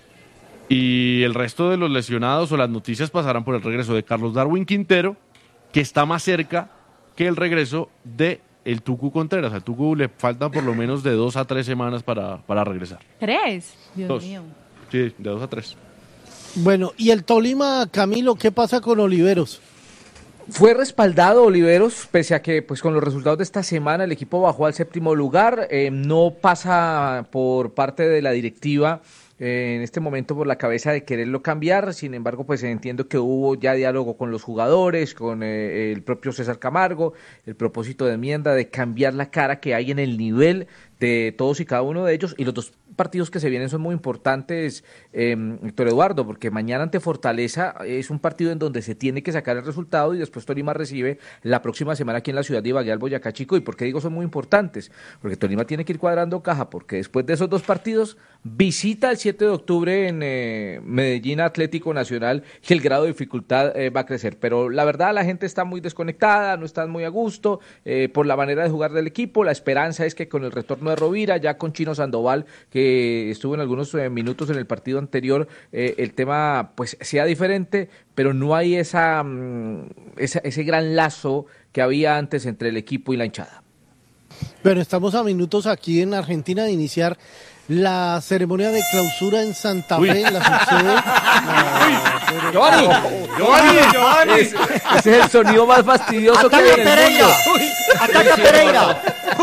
[SPEAKER 3] Y el resto de los lesionados o las noticias pasarán por el regreso de Carlos Darwin Quintero, que está más cerca que el regreso de el Tucu Contreras. Al Tucu le faltan por lo menos de dos a tres semanas para, para regresar.
[SPEAKER 1] ¿Tres? Dios
[SPEAKER 3] Dos.
[SPEAKER 1] mío.
[SPEAKER 3] Sí, de dos a tres.
[SPEAKER 2] Bueno, y el Tolima, Camilo, ¿qué pasa con Oliveros?
[SPEAKER 8] Fue respaldado Oliveros, pese a que pues con los resultados de esta semana el equipo bajó al séptimo lugar, eh, no pasa por parte de la directiva eh, en este momento por la cabeza de quererlo cambiar. Sin embargo, pues entiendo que hubo ya diálogo con los jugadores, con eh, el propio César Camargo, el propósito de enmienda de cambiar la cara que hay en el nivel de todos y cada uno de ellos, y los dos partidos que se vienen son muy importantes, eh, Héctor Eduardo, porque mañana ante Fortaleza es un partido en donde se tiene que sacar el resultado y después Tolima recibe la próxima semana aquí en la ciudad de Ibagué al Boyacá Chico. ¿Y por qué digo son muy importantes? Porque Tolima tiene que ir cuadrando caja, porque después de esos dos partidos visita el siete de octubre en eh, Medellín Atlético Nacional y el grado de dificultad eh, va a crecer. Pero la verdad la gente está muy desconectada, no están muy a gusto eh, por la manera de jugar del equipo. La esperanza es que con el retorno de Rovira, ya con Chino Sandoval, que estuvo en algunos eh, minutos en el partido anterior, eh, el tema pues sea diferente, pero no hay esa, mm, esa ese gran lazo que había antes entre el equipo y la hinchada.
[SPEAKER 2] Bueno, estamos a minutos aquí en Argentina de iniciar la ceremonia de clausura en Santa Fe, en la subsede. No,
[SPEAKER 8] Giovanni,
[SPEAKER 3] Giovanni, Giovanni.
[SPEAKER 8] Es- ese es el sonido más fastidioso que hay
[SPEAKER 7] ataca
[SPEAKER 8] en el
[SPEAKER 7] Pereira.
[SPEAKER 8] mundo.
[SPEAKER 7] Ataca Pereira.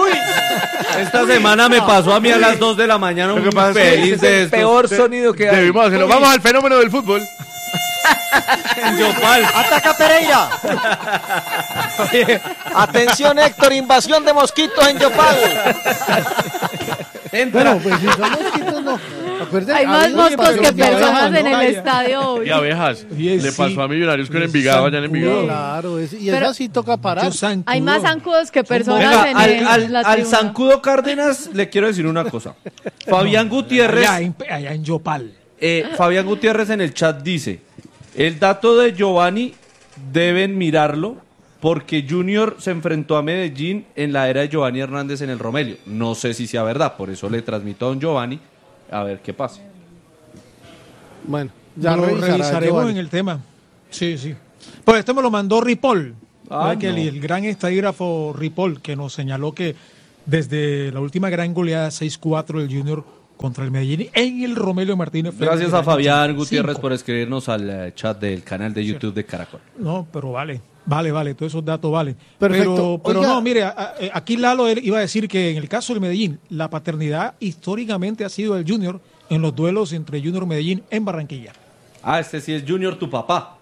[SPEAKER 5] Esta semana me pasó a mí a las dos de la mañana
[SPEAKER 3] Lo
[SPEAKER 5] un
[SPEAKER 3] que pasa es que
[SPEAKER 5] feliz
[SPEAKER 8] Ese es
[SPEAKER 5] de
[SPEAKER 8] el
[SPEAKER 5] estos.
[SPEAKER 8] peor sonido que hay.
[SPEAKER 3] Debimos hacerlo. Vamos al fenómeno del fútbol.
[SPEAKER 5] En Yopal.
[SPEAKER 7] ¡Ataca Pereira!
[SPEAKER 4] Oye, atención Héctor, invasión de mosquitos en Yopal.
[SPEAKER 2] Bueno, pues si son mosquitos, no. Acuérdense,
[SPEAKER 1] Hay más
[SPEAKER 2] oye,
[SPEAKER 1] moscos
[SPEAKER 2] pero
[SPEAKER 1] que
[SPEAKER 2] si abejas,
[SPEAKER 1] personas
[SPEAKER 2] ¿no?
[SPEAKER 1] en el
[SPEAKER 9] Vaya.
[SPEAKER 1] estadio hoy.
[SPEAKER 3] Y abejas.
[SPEAKER 9] Oye,
[SPEAKER 3] Le
[SPEAKER 9] sí.
[SPEAKER 3] pasó a Millonarios con
[SPEAKER 9] El
[SPEAKER 3] Envigado, allá en
[SPEAKER 9] zancudo.
[SPEAKER 3] Envigado.
[SPEAKER 2] Claro, es- y
[SPEAKER 1] Pero-
[SPEAKER 2] esa sí toca parar.
[SPEAKER 9] Yo zancudo.
[SPEAKER 1] Hay más zancudos que personas
[SPEAKER 5] Venga,
[SPEAKER 1] en
[SPEAKER 5] al,
[SPEAKER 1] el,
[SPEAKER 5] al,
[SPEAKER 1] la
[SPEAKER 5] al
[SPEAKER 1] tribuna.
[SPEAKER 5] Zancudo Cárdenas le quiero decir una cosa. Fabián Gutiérrez,
[SPEAKER 9] Allá en, allá en Yopal.
[SPEAKER 5] eh, Fabián Gutiérrez en el chat dice, el dato de Giovanni deben mirarlo porque Junior se enfrentó a Medellín en la era de Giovanni Hernández en el Romelio. No sé si sea verdad, por eso le transmito a don Giovanni a ver qué pasa.
[SPEAKER 2] Bueno, ya
[SPEAKER 9] lo
[SPEAKER 2] revisará,
[SPEAKER 9] revisaremos
[SPEAKER 2] Giovanni.
[SPEAKER 9] en el tema. Sí, sí. Pues este me lo mandó Ripoll.
[SPEAKER 5] Ah,
[SPEAKER 9] ¿Verdad que el,
[SPEAKER 5] no.
[SPEAKER 9] el gran estadígrafo Ripoll, que nos señaló que desde la última gran goleada seis cuatro del Junior contra el Medellín en el Romelio Martínez. fue
[SPEAKER 5] Gracias
[SPEAKER 9] el
[SPEAKER 5] a
[SPEAKER 9] año
[SPEAKER 5] Fabián Gutiérrez
[SPEAKER 9] cinco.
[SPEAKER 5] por escribirnos al eh, chat del canal de YouTube de Caracol.
[SPEAKER 9] No, pero vale, vale, vale, todos esos datos valen.
[SPEAKER 2] Perfecto.
[SPEAKER 9] Pero, pero
[SPEAKER 2] Oiga.
[SPEAKER 9] no, mire, a- a- aquí Lalo él iba a decir que en el caso del Medellín, la paternidad históricamente ha sido del Junior en los duelos entre Junior y Medellín en Barranquilla.
[SPEAKER 5] Ah, este sí es Junior, tu papá.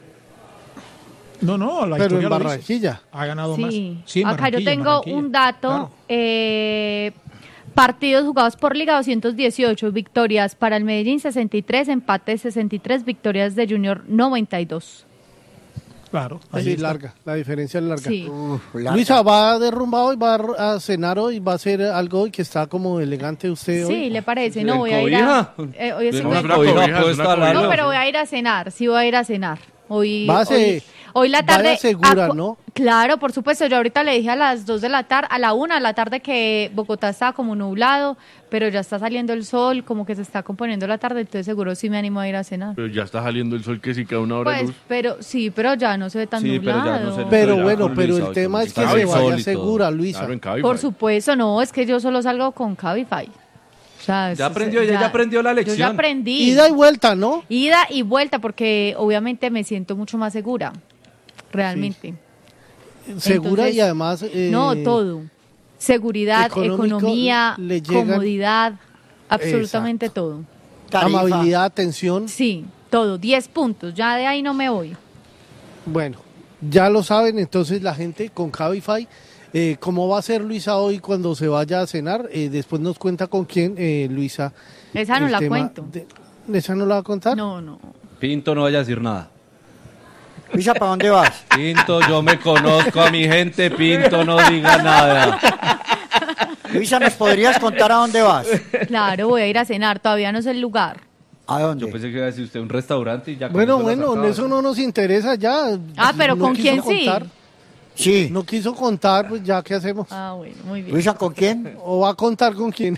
[SPEAKER 9] No, no, la
[SPEAKER 2] Pero
[SPEAKER 9] historia
[SPEAKER 2] en
[SPEAKER 9] lo dice.
[SPEAKER 2] Barranquilla.
[SPEAKER 9] Ha ganado
[SPEAKER 1] Sí.
[SPEAKER 9] más. Sí, en
[SPEAKER 1] Acá yo
[SPEAKER 9] Barranquilla, en
[SPEAKER 1] tengo
[SPEAKER 9] Barranquilla.
[SPEAKER 1] un dato.
[SPEAKER 9] Claro.
[SPEAKER 1] eh, partidos jugados por Liga doscientos dieciocho, victorias para el Medellín sesenta y tres, empates sesenta y tres, victorias de Junior noventa y dos.
[SPEAKER 9] Claro, ahí
[SPEAKER 2] Sí,
[SPEAKER 9] está.
[SPEAKER 2] larga, la diferencia es larga.
[SPEAKER 1] Sí.
[SPEAKER 7] Uf, larga.
[SPEAKER 2] Luisa, ¿va derrumbado y va a cenar hoy? ¿Va a hacer algo hoy que está como elegante usted hoy?
[SPEAKER 1] Sí, ¿le parece?
[SPEAKER 5] ¿El
[SPEAKER 1] No, voy a ir a...
[SPEAKER 5] cobija?
[SPEAKER 1] eh, hoy es
[SPEAKER 5] Una
[SPEAKER 1] cincuenta-
[SPEAKER 5] cobija
[SPEAKER 3] cobija, es
[SPEAKER 5] puesta
[SPEAKER 3] una
[SPEAKER 5] al
[SPEAKER 3] cobija.
[SPEAKER 5] lado.
[SPEAKER 1] No, pero voy a ir a cenar, sí voy a ir a cenar. Hoy,
[SPEAKER 2] Vase-
[SPEAKER 1] hoy, hoy la tarde...
[SPEAKER 2] vaya segura,
[SPEAKER 1] acu-
[SPEAKER 2] ¿no?
[SPEAKER 1] Claro, por supuesto. Yo ahorita le dije a las dos de la tarde, a la una de la tarde que Bogotá estaba como nublado, pero ya está saliendo el sol, como que se está componiendo la tarde, entonces seguro sí me animo a ir a cenar.
[SPEAKER 3] Pero ya está saliendo el sol que sí cada una hora de
[SPEAKER 1] Pues,
[SPEAKER 3] luz.
[SPEAKER 1] pero sí, pero ya no se ve tan
[SPEAKER 5] Sí, pero ya
[SPEAKER 1] nublado.
[SPEAKER 5] no se-
[SPEAKER 2] Pero
[SPEAKER 5] Ya
[SPEAKER 2] bueno,
[SPEAKER 5] con
[SPEAKER 2] pero
[SPEAKER 5] Luisa,
[SPEAKER 2] el tema
[SPEAKER 5] con
[SPEAKER 2] es que
[SPEAKER 3] Luisa.
[SPEAKER 2] se
[SPEAKER 3] Cabify
[SPEAKER 2] vaya
[SPEAKER 5] y todo.
[SPEAKER 2] segura, Luisa.
[SPEAKER 3] Claro, en Cabify.
[SPEAKER 1] Por supuesto, no, es que yo solo salgo con Cabify. O sea,
[SPEAKER 5] Ya
[SPEAKER 1] es-
[SPEAKER 5] aprendió, ella ya aprendió la
[SPEAKER 1] Yo
[SPEAKER 5] lección.
[SPEAKER 1] ya aprendí.
[SPEAKER 2] Ida y vuelta, ¿no?
[SPEAKER 1] Ida y vuelta, porque obviamente me siento mucho más segura, realmente.
[SPEAKER 2] Segura
[SPEAKER 1] Entonces,
[SPEAKER 2] y además... eh,
[SPEAKER 1] No, todo. Seguridad,
[SPEAKER 2] económico,
[SPEAKER 1] economía,
[SPEAKER 2] le llegan-
[SPEAKER 1] comodidad, absolutamente todo.
[SPEAKER 7] Tarifa.
[SPEAKER 2] Amabilidad, atención.
[SPEAKER 1] Sí, todo. Diez puntos, ya de ahí no me voy.
[SPEAKER 2] Bueno, ya lo saben entonces la gente con Cabify. Eh, ¿Cómo va a ser Luisa hoy cuando se vaya a cenar? Eh, después nos cuenta con quién, eh, Luisa.
[SPEAKER 1] Esa no
[SPEAKER 2] el
[SPEAKER 1] la
[SPEAKER 2] tema
[SPEAKER 1] cuento.
[SPEAKER 2] de- ¿Esa no la va a contar?
[SPEAKER 1] No, no.
[SPEAKER 5] Pinto, no vaya a decir nada.
[SPEAKER 7] Luisa, ¿para dónde vas?
[SPEAKER 5] Pinto, yo me conozco a mi gente, Pinto, no diga nada.
[SPEAKER 7] Luisa, ¿nos podrías contar a dónde vas?
[SPEAKER 1] Claro, voy a ir a cenar, todavía no sé el lugar.
[SPEAKER 7] ¿A dónde?
[SPEAKER 5] Yo pensé que iba a decir usted un restaurante y ya con
[SPEAKER 2] Bueno,
[SPEAKER 5] eso la
[SPEAKER 2] bueno,
[SPEAKER 5] sacaba.
[SPEAKER 2] eso no nos interesa ya.
[SPEAKER 1] Ah, pero
[SPEAKER 2] No
[SPEAKER 1] ¿con
[SPEAKER 2] quiso
[SPEAKER 1] quién sí?
[SPEAKER 2] contar.
[SPEAKER 7] Sí.
[SPEAKER 2] No quiso contar, pues ya, ¿qué hacemos?
[SPEAKER 1] Ah, bueno, muy bien.
[SPEAKER 7] Luisa, ¿con quién?
[SPEAKER 2] ¿O va a contar con quién?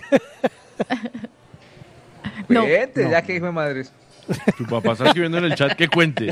[SPEAKER 1] No.
[SPEAKER 8] Vete, ya que hijo de madres.
[SPEAKER 3] Tu papá está escribiendo en el chat que cuente.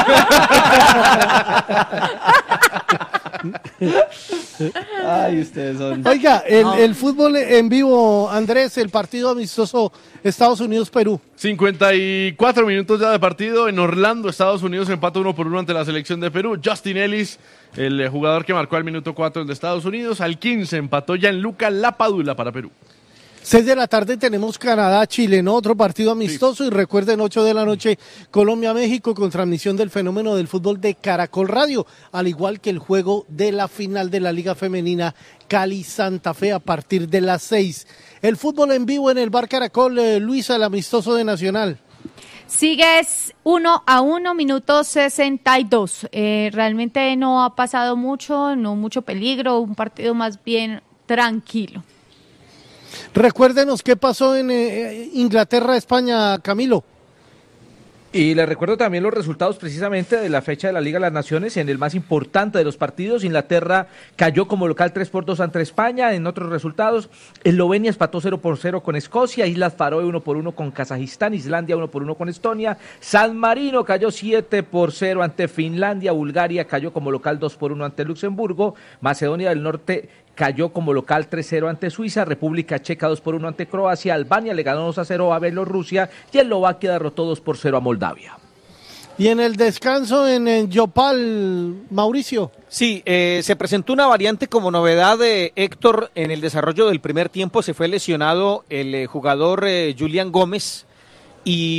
[SPEAKER 5] Ay, ustedes son...
[SPEAKER 2] Oiga, el, el fútbol en vivo, Andrés, el partido amistoso Estados Unidos-Perú.
[SPEAKER 3] cincuenta y cuatro minutos ya de partido en Orlando, Estados Unidos empata uno por uno ante la selección de Perú. Justin Ellis, el eh, jugador que marcó al minuto cuatro de Estados Unidos, al quince empató Gianluca Lapadula para Perú.
[SPEAKER 2] Seis de la tarde tenemos Canadá-Chile, ¿no? Otro partido amistoso. Y recuerden, ocho de la noche, Colombia-México, con transmisión del fenómeno del fútbol de Caracol Radio, al igual que el juego de la final de la Liga Femenina Cali-Santa Fe a partir de las seis. El fútbol en vivo en el Bar Caracol, eh, Luisa, el amistoso de Nacional.
[SPEAKER 1] Sigues uno a uno, minuto sesenta y dos. Eh, realmente no ha pasado mucho, no mucho peligro, un partido más bien tranquilo.
[SPEAKER 2] Recuérdenos qué pasó en eh, Inglaterra-España, Camilo.
[SPEAKER 8] Y les recuerdo también los resultados precisamente de la fecha de la Liga de las Naciones. En el más importante de los partidos, Inglaterra cayó como local tres por dos ante España. En otros resultados, Eslovenia empató cero por cero con Escocia, Islas Faroe uno por uno con Kazajistán, Islandia uno por uno con Estonia, San Marino cayó siete por cero ante Finlandia, Bulgaria cayó como local dos por uno ante Luxemburgo, Macedonia del Norte cayó como local tres cero ante Suiza, República Checa dos por uno ante Croacia, Albania le ganó dos a cero a Bielorrusia y Eslovaquia derrotó dos por cero a Moldavia.
[SPEAKER 2] Y en el descanso en, en Yopal, Mauricio.
[SPEAKER 4] Sí, eh, se presentó una variante como novedad de Héctor en el desarrollo del primer tiempo. Se fue lesionado el eh, jugador eh, Julián Gómez y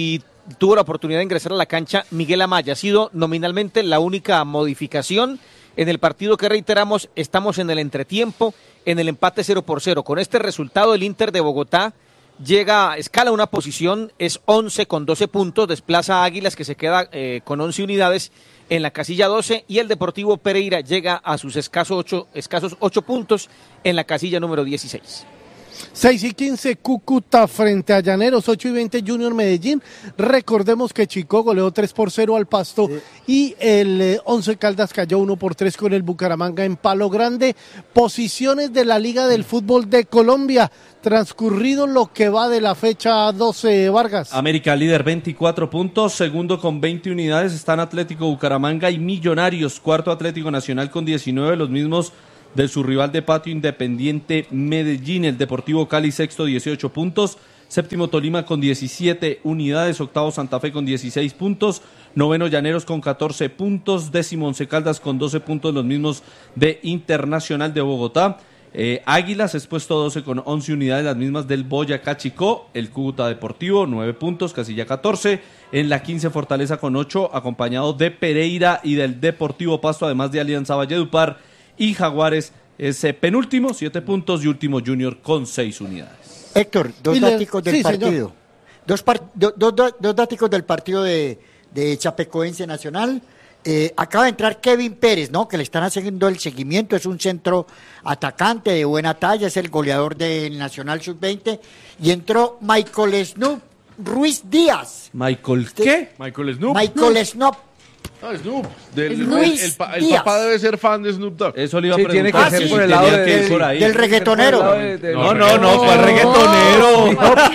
[SPEAKER 4] tuvo la oportunidad de ingresar a la cancha Miguel Amaya. Ha sido nominalmente la única modificación en el partido que, reiteramos, estamos en el entretiempo, en el empate cero por cero. Con este resultado, el Inter de Bogotá llega, escala una posición, es once con doce puntos, desplaza a Águilas, que se queda eh, con once unidades en la casilla doce, y el Deportivo Pereira llega a sus escasos ocho, escasos ocho puntos en la casilla número dieciséis.
[SPEAKER 2] seis y quince, Cúcuta frente a Llaneros, ocho y veinte, Junior Medellín. Recordemos que Chico goleó tres por cero al Pasto sí. y el eh, Once Caldas cayó uno por tres con el Bucaramanga en Palo Grande. Posiciones de la Liga del Fútbol de Colombia, transcurrido lo que va de la fecha doce, Vargas.
[SPEAKER 5] América líder, veinticuatro puntos, segundo con veinte unidades, están Atlético Bucaramanga y Millonarios, cuarto Atlético Nacional con diecinueve, los mismos de su rival de patio Independiente Medellín. El Deportivo Cali sexto, dieciocho puntos, séptimo Tolima con diecisiete unidades, octavo Santa Fe con dieciséis puntos, noveno Llaneros con catorce puntos, décimo Once Caldas con doce puntos, los mismos de Internacional de Bogotá. Eh, Águilas es puesto doce con once unidades, las mismas del Boyacá Chicó. El Cúcuta Deportivo nueve puntos, casilla catorce. En la quince Fortaleza con ocho, acompañado de Pereira y del Deportivo Pasto, además de Alianza Valledupar. Y Jaguares es eh, penúltimo, siete puntos, y último Junior con seis unidades.
[SPEAKER 7] Héctor, dos dáticos del
[SPEAKER 2] sí,
[SPEAKER 7] partido. Dos, par, do, do, do, dos dáticos del partido de, de Chapecoense Nacional. Eh, acaba de entrar Kevin Pérez, ¿no? Que le están haciendo el seguimiento, es un centro atacante de buena talla, es el goleador del Nacional sub veinte. Y entró Michael Snoop Ruiz Díaz.
[SPEAKER 5] ¿Michael qué?
[SPEAKER 3] Michael Snoop.
[SPEAKER 7] Michael Snoop.
[SPEAKER 3] Ah, Snoop. Del,
[SPEAKER 7] Snoop
[SPEAKER 3] el, el, pa- el papá debe ser fan de Snoop Dogg.
[SPEAKER 5] Eso le iba a
[SPEAKER 8] Sí,
[SPEAKER 5] preguntar.
[SPEAKER 8] tiene que ser por el lado de-
[SPEAKER 5] que ir por ahí.
[SPEAKER 7] Del reggaetonero.
[SPEAKER 8] Por el lado de- de-
[SPEAKER 5] No, no, no, ¿cuál reggaetonero?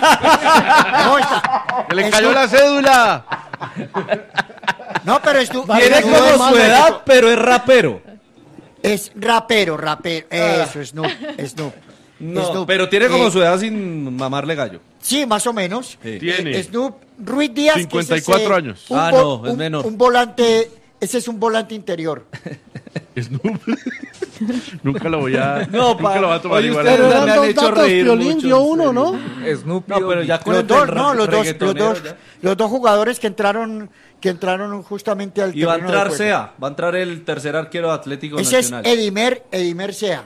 [SPEAKER 7] No, está-
[SPEAKER 3] ¡Que le cayó la cédula!
[SPEAKER 7] No, pero Snoop
[SPEAKER 5] Tiene
[SPEAKER 7] Snoop
[SPEAKER 5] como
[SPEAKER 7] es-
[SPEAKER 5] su edad, pero es rapero.
[SPEAKER 7] Es rapero, rapero. Eso, Snoop, Snoop.
[SPEAKER 5] No,
[SPEAKER 7] Snoop.
[SPEAKER 5] pero tiene como
[SPEAKER 7] Eh,
[SPEAKER 5] su edad sin mamarle gallo.
[SPEAKER 7] Sí, más o menos.
[SPEAKER 5] Sí.
[SPEAKER 3] Tiene.
[SPEAKER 7] Eh, Snoop Ruiz Díaz. que
[SPEAKER 3] cincuenta y
[SPEAKER 7] es
[SPEAKER 3] cuatro
[SPEAKER 7] ese,
[SPEAKER 3] años.
[SPEAKER 7] un
[SPEAKER 5] Ah,
[SPEAKER 7] vo-
[SPEAKER 5] no, es
[SPEAKER 7] un-
[SPEAKER 5] menor.
[SPEAKER 7] Un volante, ese es un volante interior.
[SPEAKER 3] Snoop. Nunca lo voy a.
[SPEAKER 5] No,
[SPEAKER 3] nunca
[SPEAKER 5] pa-
[SPEAKER 3] lo va a tomar
[SPEAKER 5] oye,
[SPEAKER 3] igual.
[SPEAKER 2] Pero
[SPEAKER 5] ustedes
[SPEAKER 2] eran
[SPEAKER 5] me han
[SPEAKER 2] dos
[SPEAKER 5] hecho
[SPEAKER 2] datos,
[SPEAKER 5] reír
[SPEAKER 2] Piolín
[SPEAKER 5] mucho,
[SPEAKER 2] dio
[SPEAKER 5] en
[SPEAKER 2] uno, ¿no?
[SPEAKER 8] Snoopy.
[SPEAKER 5] No, pero ya con
[SPEAKER 7] Los
[SPEAKER 5] el
[SPEAKER 7] dos,
[SPEAKER 5] del
[SPEAKER 7] no, los dos, los
[SPEAKER 5] reggaetonero
[SPEAKER 7] dos,
[SPEAKER 5] ya.
[SPEAKER 7] los dos jugadores que entraron, que entraron justamente al
[SPEAKER 5] Y va a
[SPEAKER 7] terreno de
[SPEAKER 5] entrar
[SPEAKER 7] juego.
[SPEAKER 5] Sea, va a entrar el tercer arquero de Atlético
[SPEAKER 7] Ese es
[SPEAKER 5] Nacional.
[SPEAKER 7] Edimer, Edimer Sea.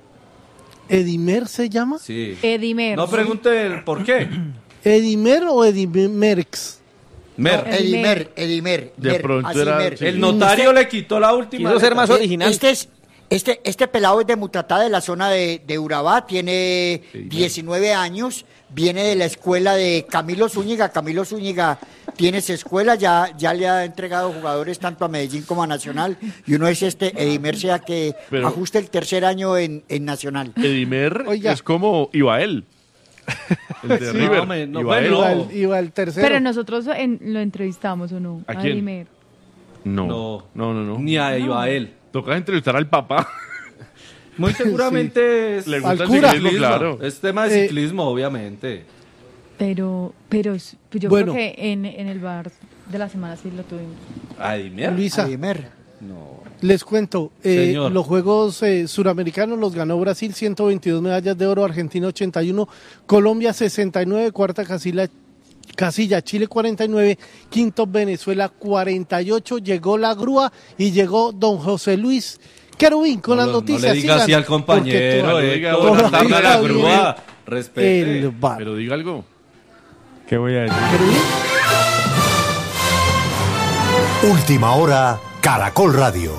[SPEAKER 2] ¿Edimer se llama?
[SPEAKER 5] Sí.
[SPEAKER 1] Edimer.
[SPEAKER 5] No pregunte el por qué.
[SPEAKER 2] ¿Edimer o Edimerx?
[SPEAKER 5] Mer.
[SPEAKER 7] No, Edimer, Edimer.
[SPEAKER 3] De
[SPEAKER 7] Mer,
[SPEAKER 3] pronto
[SPEAKER 7] así,
[SPEAKER 3] era-
[SPEAKER 7] Mer.
[SPEAKER 3] sí.
[SPEAKER 5] El notario le quitó la última.
[SPEAKER 4] Quiso ser
[SPEAKER 5] letra.
[SPEAKER 4] más original.
[SPEAKER 7] Este es este este pelado es de Mutatá, de la zona de, de Urabá, tiene diecinueve años, viene de la escuela de Camilo Zúñiga. Camilo Zúñiga tiene esa escuela, ya ya le ha entregado jugadores tanto a Medellín como a Nacional, y uno es este Edimer Sea, que
[SPEAKER 3] Pero-
[SPEAKER 7] ajusta el tercer año en, en Nacional.
[SPEAKER 3] Edimer
[SPEAKER 2] Oiga.
[SPEAKER 3] es como Ibael. El de
[SPEAKER 5] Sí.
[SPEAKER 3] River.
[SPEAKER 5] No, me- no,
[SPEAKER 3] Ibael.
[SPEAKER 5] bueno.
[SPEAKER 2] Iba, el, iba el tercero.
[SPEAKER 1] Pero nosotros en- lo entrevistamos, ¿o no?
[SPEAKER 3] ¿A quién?
[SPEAKER 1] Edimer.
[SPEAKER 3] No.
[SPEAKER 5] No.
[SPEAKER 3] No, no, no.
[SPEAKER 5] Ni a Ibael.
[SPEAKER 3] Toca entrevistar al papá.
[SPEAKER 5] Muy seguramente es,
[SPEAKER 3] Le gusta
[SPEAKER 2] Al
[SPEAKER 3] el
[SPEAKER 2] cura.
[SPEAKER 3] ciclismo, claro.
[SPEAKER 5] es tema de
[SPEAKER 2] Eh,
[SPEAKER 5] ciclismo, obviamente.
[SPEAKER 1] Pero, pero es- pues yo
[SPEAKER 2] Bueno.
[SPEAKER 1] creo que en, en el bar de la semana sí lo tuvimos.
[SPEAKER 5] Adimier.
[SPEAKER 2] Luisa,
[SPEAKER 7] Edimer.
[SPEAKER 5] No.
[SPEAKER 2] les cuento, eh,
[SPEAKER 5] Señor.
[SPEAKER 2] los Juegos eh, Suramericanos los ganó Brasil, ciento veintidós medallas de oro, Argentina ochenta y uno, Colombia sesenta y nueve, cuarta casilla, casilla Chile cuarenta y nueve, quinto Venezuela cuarenta y ocho, llegó la grúa y llegó don José Luis Querubín con
[SPEAKER 5] No
[SPEAKER 2] las
[SPEAKER 5] lo-
[SPEAKER 2] noticias.
[SPEAKER 5] No le diga
[SPEAKER 2] sigan,
[SPEAKER 5] así al
[SPEAKER 2] porque
[SPEAKER 5] compañero,
[SPEAKER 2] todavía-
[SPEAKER 3] diga
[SPEAKER 5] Héctor,
[SPEAKER 3] buenas tardes
[SPEAKER 5] todavía
[SPEAKER 3] a la
[SPEAKER 5] la
[SPEAKER 3] grúa.
[SPEAKER 5] grúa. Respete.
[SPEAKER 2] el bar.
[SPEAKER 3] Pero diga algo.
[SPEAKER 12] ¿Qué voy a decir?
[SPEAKER 2] Querubín.
[SPEAKER 13] Última hora, Caracol Radio.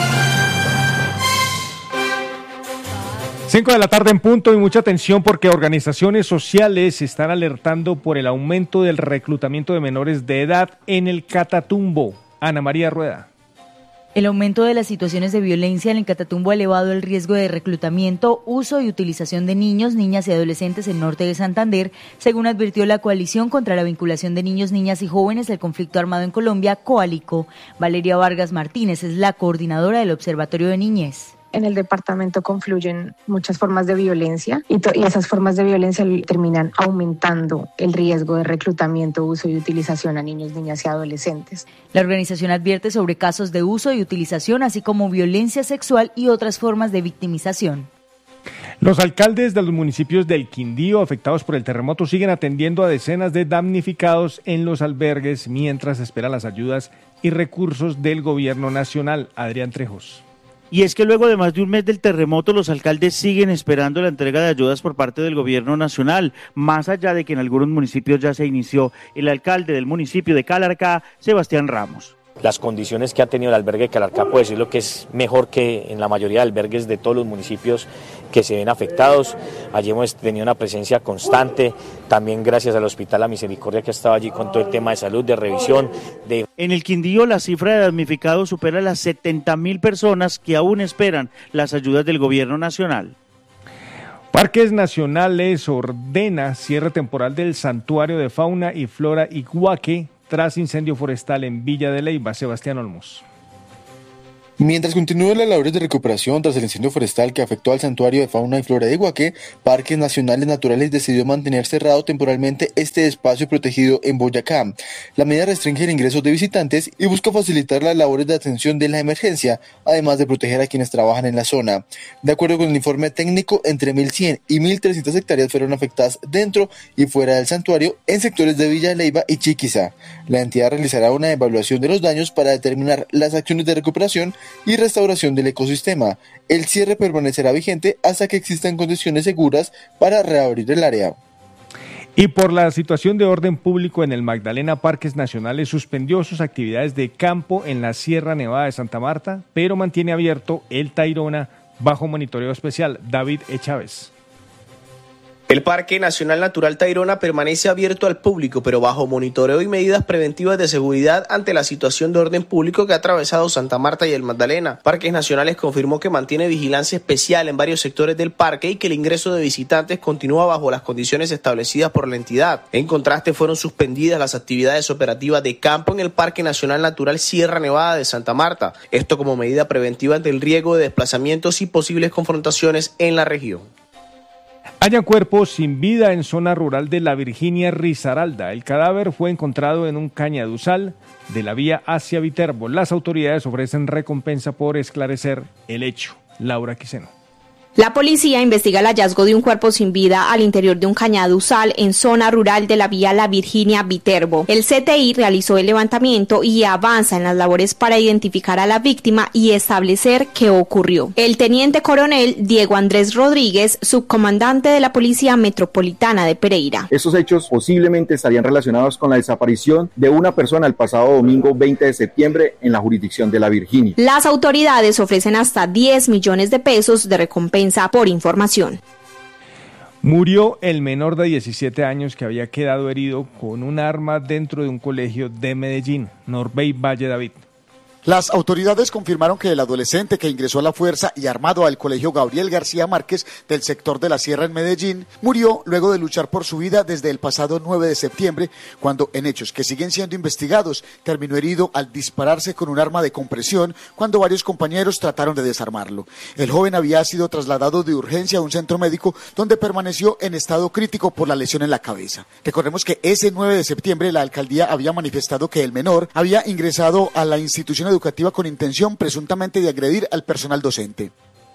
[SPEAKER 12] Cinco de la tarde en punto y mucha atención porque organizaciones sociales están alertando por el aumento del reclutamiento de menores de edad en el Catatumbo. Ana María Rueda.
[SPEAKER 14] El aumento de las situaciones de violencia en el Catatumbo ha elevado el riesgo de reclutamiento, uso y utilización de niños, niñas y adolescentes en norte de Santander, según advirtió la Coalición contra la Vinculación de Niños, Niñas y Jóvenes al Conflicto Armado en Colombia, Coalico. Valeria Vargas Martínez es la coordinadora del Observatorio de Niñez.
[SPEAKER 15] En el departamento confluyen muchas formas de violencia y, to- y esas formas de violencia terminan aumentando el riesgo de reclutamiento, uso y utilización a niños, niñas y adolescentes.
[SPEAKER 14] La organización advierte sobre casos de uso y utilización, así como violencia sexual y otras formas de victimización.
[SPEAKER 12] Los alcaldes de los municipios del Quindío afectados por el terremoto siguen atendiendo a decenas de damnificados en los albergues mientras esperan las ayudas y recursos del gobierno nacional. Adrián Trejos.
[SPEAKER 16] Y es que luego de más de un mes del terremoto, los alcaldes siguen esperando la entrega de ayudas por parte del gobierno nacional, más allá de que en algunos municipios ya se inició. El alcalde del municipio de Calarcá, Sebastián Ramos.
[SPEAKER 17] Las condiciones que ha tenido el albergue de Calarcá, puedo decir lo que es mejor que en la mayoría de albergues de todos los municipios que se ven afectados. Allí hemos tenido una presencia constante, también gracias al Hospital La Misericordia que ha estado allí con todo el tema de salud, de revisión. De...
[SPEAKER 16] En el Quindío la cifra de damnificados supera las setenta mil personas que aún esperan las ayudas del gobierno nacional.
[SPEAKER 12] Parques Nacionales ordena cierre temporal del Santuario de Fauna y Flora Iguaque tras incendio forestal en Villa de Leyva. Sebastián Olmos.
[SPEAKER 18] Mientras continúan las labores de recuperación tras el incendio forestal que afectó al Santuario de Fauna y Flora de Iguaque, Parques Nacionales Naturales decidió mantener cerrado temporalmente este espacio protegido en Boyacá. La medida restringe el ingreso de visitantes y busca facilitar las labores de atención de la emergencia, además de proteger a quienes trabajan en la zona. De acuerdo con el informe técnico, entre mil cien y mil trescientas hectáreas fueron afectadas dentro y fuera del santuario en sectores de Villa de Leyva y Chiquiza. La entidad realizará una evaluación de los daños para determinar las acciones de recuperación y restauración del ecosistema. El cierre permanecerá vigente hasta que existan condiciones seguras para reabrir el área.
[SPEAKER 12] Y por la situación de orden público en el Magdalena, Parques Nacionales suspendió sus actividades de campo en la Sierra Nevada de Santa Marta, pero mantiene abierto el Tayrona bajo monitoreo especial. David E. Chávez.
[SPEAKER 19] El Parque Nacional Natural Tayrona permanece abierto al público, pero bajo monitoreo y medidas preventivas de seguridad ante la situación de orden público que ha atravesado Santa Marta y el Magdalena. Parques Nacionales confirmó que mantiene vigilancia especial en varios sectores del parque y que el ingreso de visitantes continúa bajo las condiciones establecidas por la entidad. En contraste, fueron suspendidas las actividades operativas de campo en el Parque Nacional Natural Sierra Nevada de Santa Marta. Esto como medida preventiva ante el riesgo de desplazamientos y posibles confrontaciones en la región.
[SPEAKER 12] Hallan cuerpos sin vida en zona rural de la Virginia Risaralda. El cadáver fue encontrado en un cañaduzal de la vía hacia Viterbo. Las autoridades ofrecen recompensa por esclarecer el hecho. Laura Quiseno.
[SPEAKER 20] La policía investiga el hallazgo de un cuerpo sin vida al interior de un cañaduzal en zona rural de la vía La Virginia Viterbo. El C T I realizó el levantamiento y avanza en las labores para identificar a la víctima y establecer qué ocurrió. El teniente coronel Diego Andrés Rodríguez, subcomandante de la Policía Metropolitana de Pereira.
[SPEAKER 21] Estos hechos posiblemente estarían relacionados con la desaparición de una persona el pasado domingo veinte de septiembre en la jurisdicción de La Virginia.
[SPEAKER 20] Las autoridades ofrecen hasta diez millones de pesos de recompensa por información.
[SPEAKER 12] Murió el menor de diecisiete años que había quedado herido con un arma dentro de un colegio de Medellín. Norbey Valle David.
[SPEAKER 22] Las autoridades confirmaron que el adolescente que ingresó a la fuerza y armado al colegio Gabriel García Márquez del sector de la Sierra en Medellín murió luego de luchar por su vida desde el pasado nueve de septiembre, cuando en hechos que siguen siendo investigados terminó herido al dispararse con un arma de compresión cuando varios compañeros trataron de desarmarlo. El joven había sido trasladado de urgencia a un centro médico donde permaneció en estado crítico por la lesión en la cabeza. Recordemos que ese nueve de septiembre la alcaldía había manifestado que el menor había ingresado a la institución educativa con intención presuntamente de agredir al personal docente.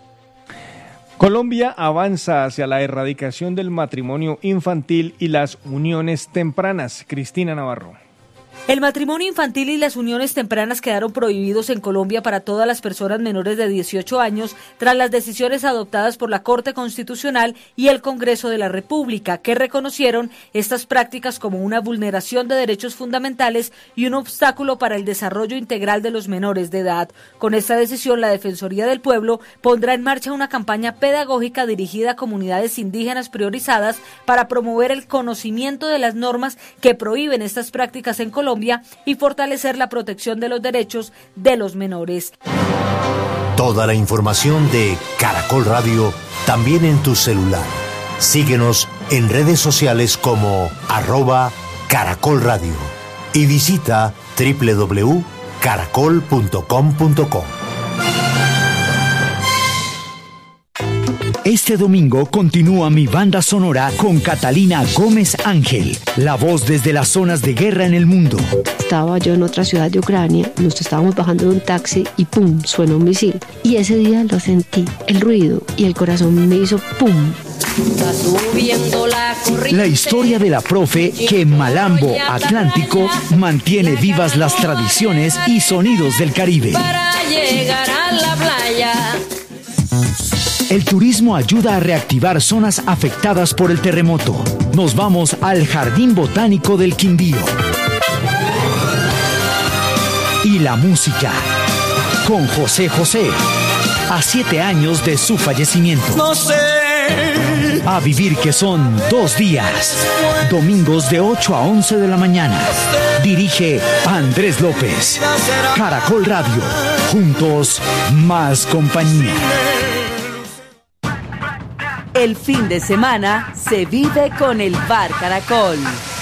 [SPEAKER 12] Colombia avanza hacia la erradicación del matrimonio infantil y las uniones tempranas. Cristina Navarro.
[SPEAKER 23] El matrimonio infantil y las uniones tempranas quedaron prohibidos en Colombia para todas las personas menores de dieciocho años tras las decisiones adoptadas por la Corte Constitucional y el Congreso de la República, que reconocieron estas prácticas como una vulneración de derechos fundamentales y un obstáculo para el desarrollo integral de los menores de edad. Con esta decisión, la Defensoría del Pueblo pondrá en marcha una campaña pedagógica dirigida a comunidades indígenas priorizadas para promover el conocimiento de las normas que prohíben estas prácticas en Colombia y fortalecer la protección de los derechos de los menores.
[SPEAKER 13] Toda la información de Caracol Radio también en tu celular. Síguenos en redes sociales como arroba Caracol Radio y visita doble u doble u doble u punto caracol punto com punto co.
[SPEAKER 24] Este
[SPEAKER 6] Este domingo continúa mi banda sonora con Catalina Gómez Ángel, la voz desde las zonas de guerra en el mundo.
[SPEAKER 10] Estaba yo en otra ciudad de Ucrania, nos estábamos bajando de un taxi y ¡pum!, suena un misil. Y ese día lo sentí, el ruido, y el corazón me hizo ¡pum!
[SPEAKER 6] La historia de la profe que en Malambo Atlántico mantiene vivas las tradiciones y sonidos del Caribe.
[SPEAKER 11] Para llegar a la playa.
[SPEAKER 6] El turismo ayuda a reactivar zonas afectadas por el terremoto. Nos vamos al Jardín Botánico del Quindío. Y la música con José José, a siete años de su fallecimiento.
[SPEAKER 11] No sé.
[SPEAKER 6] A vivir que son dos días. Domingos de ocho a once de la mañana. Dirige Andrés López. Caracol Radio. Juntos, más compañía.
[SPEAKER 24] El fin de semana se vive con el Bar Caracol.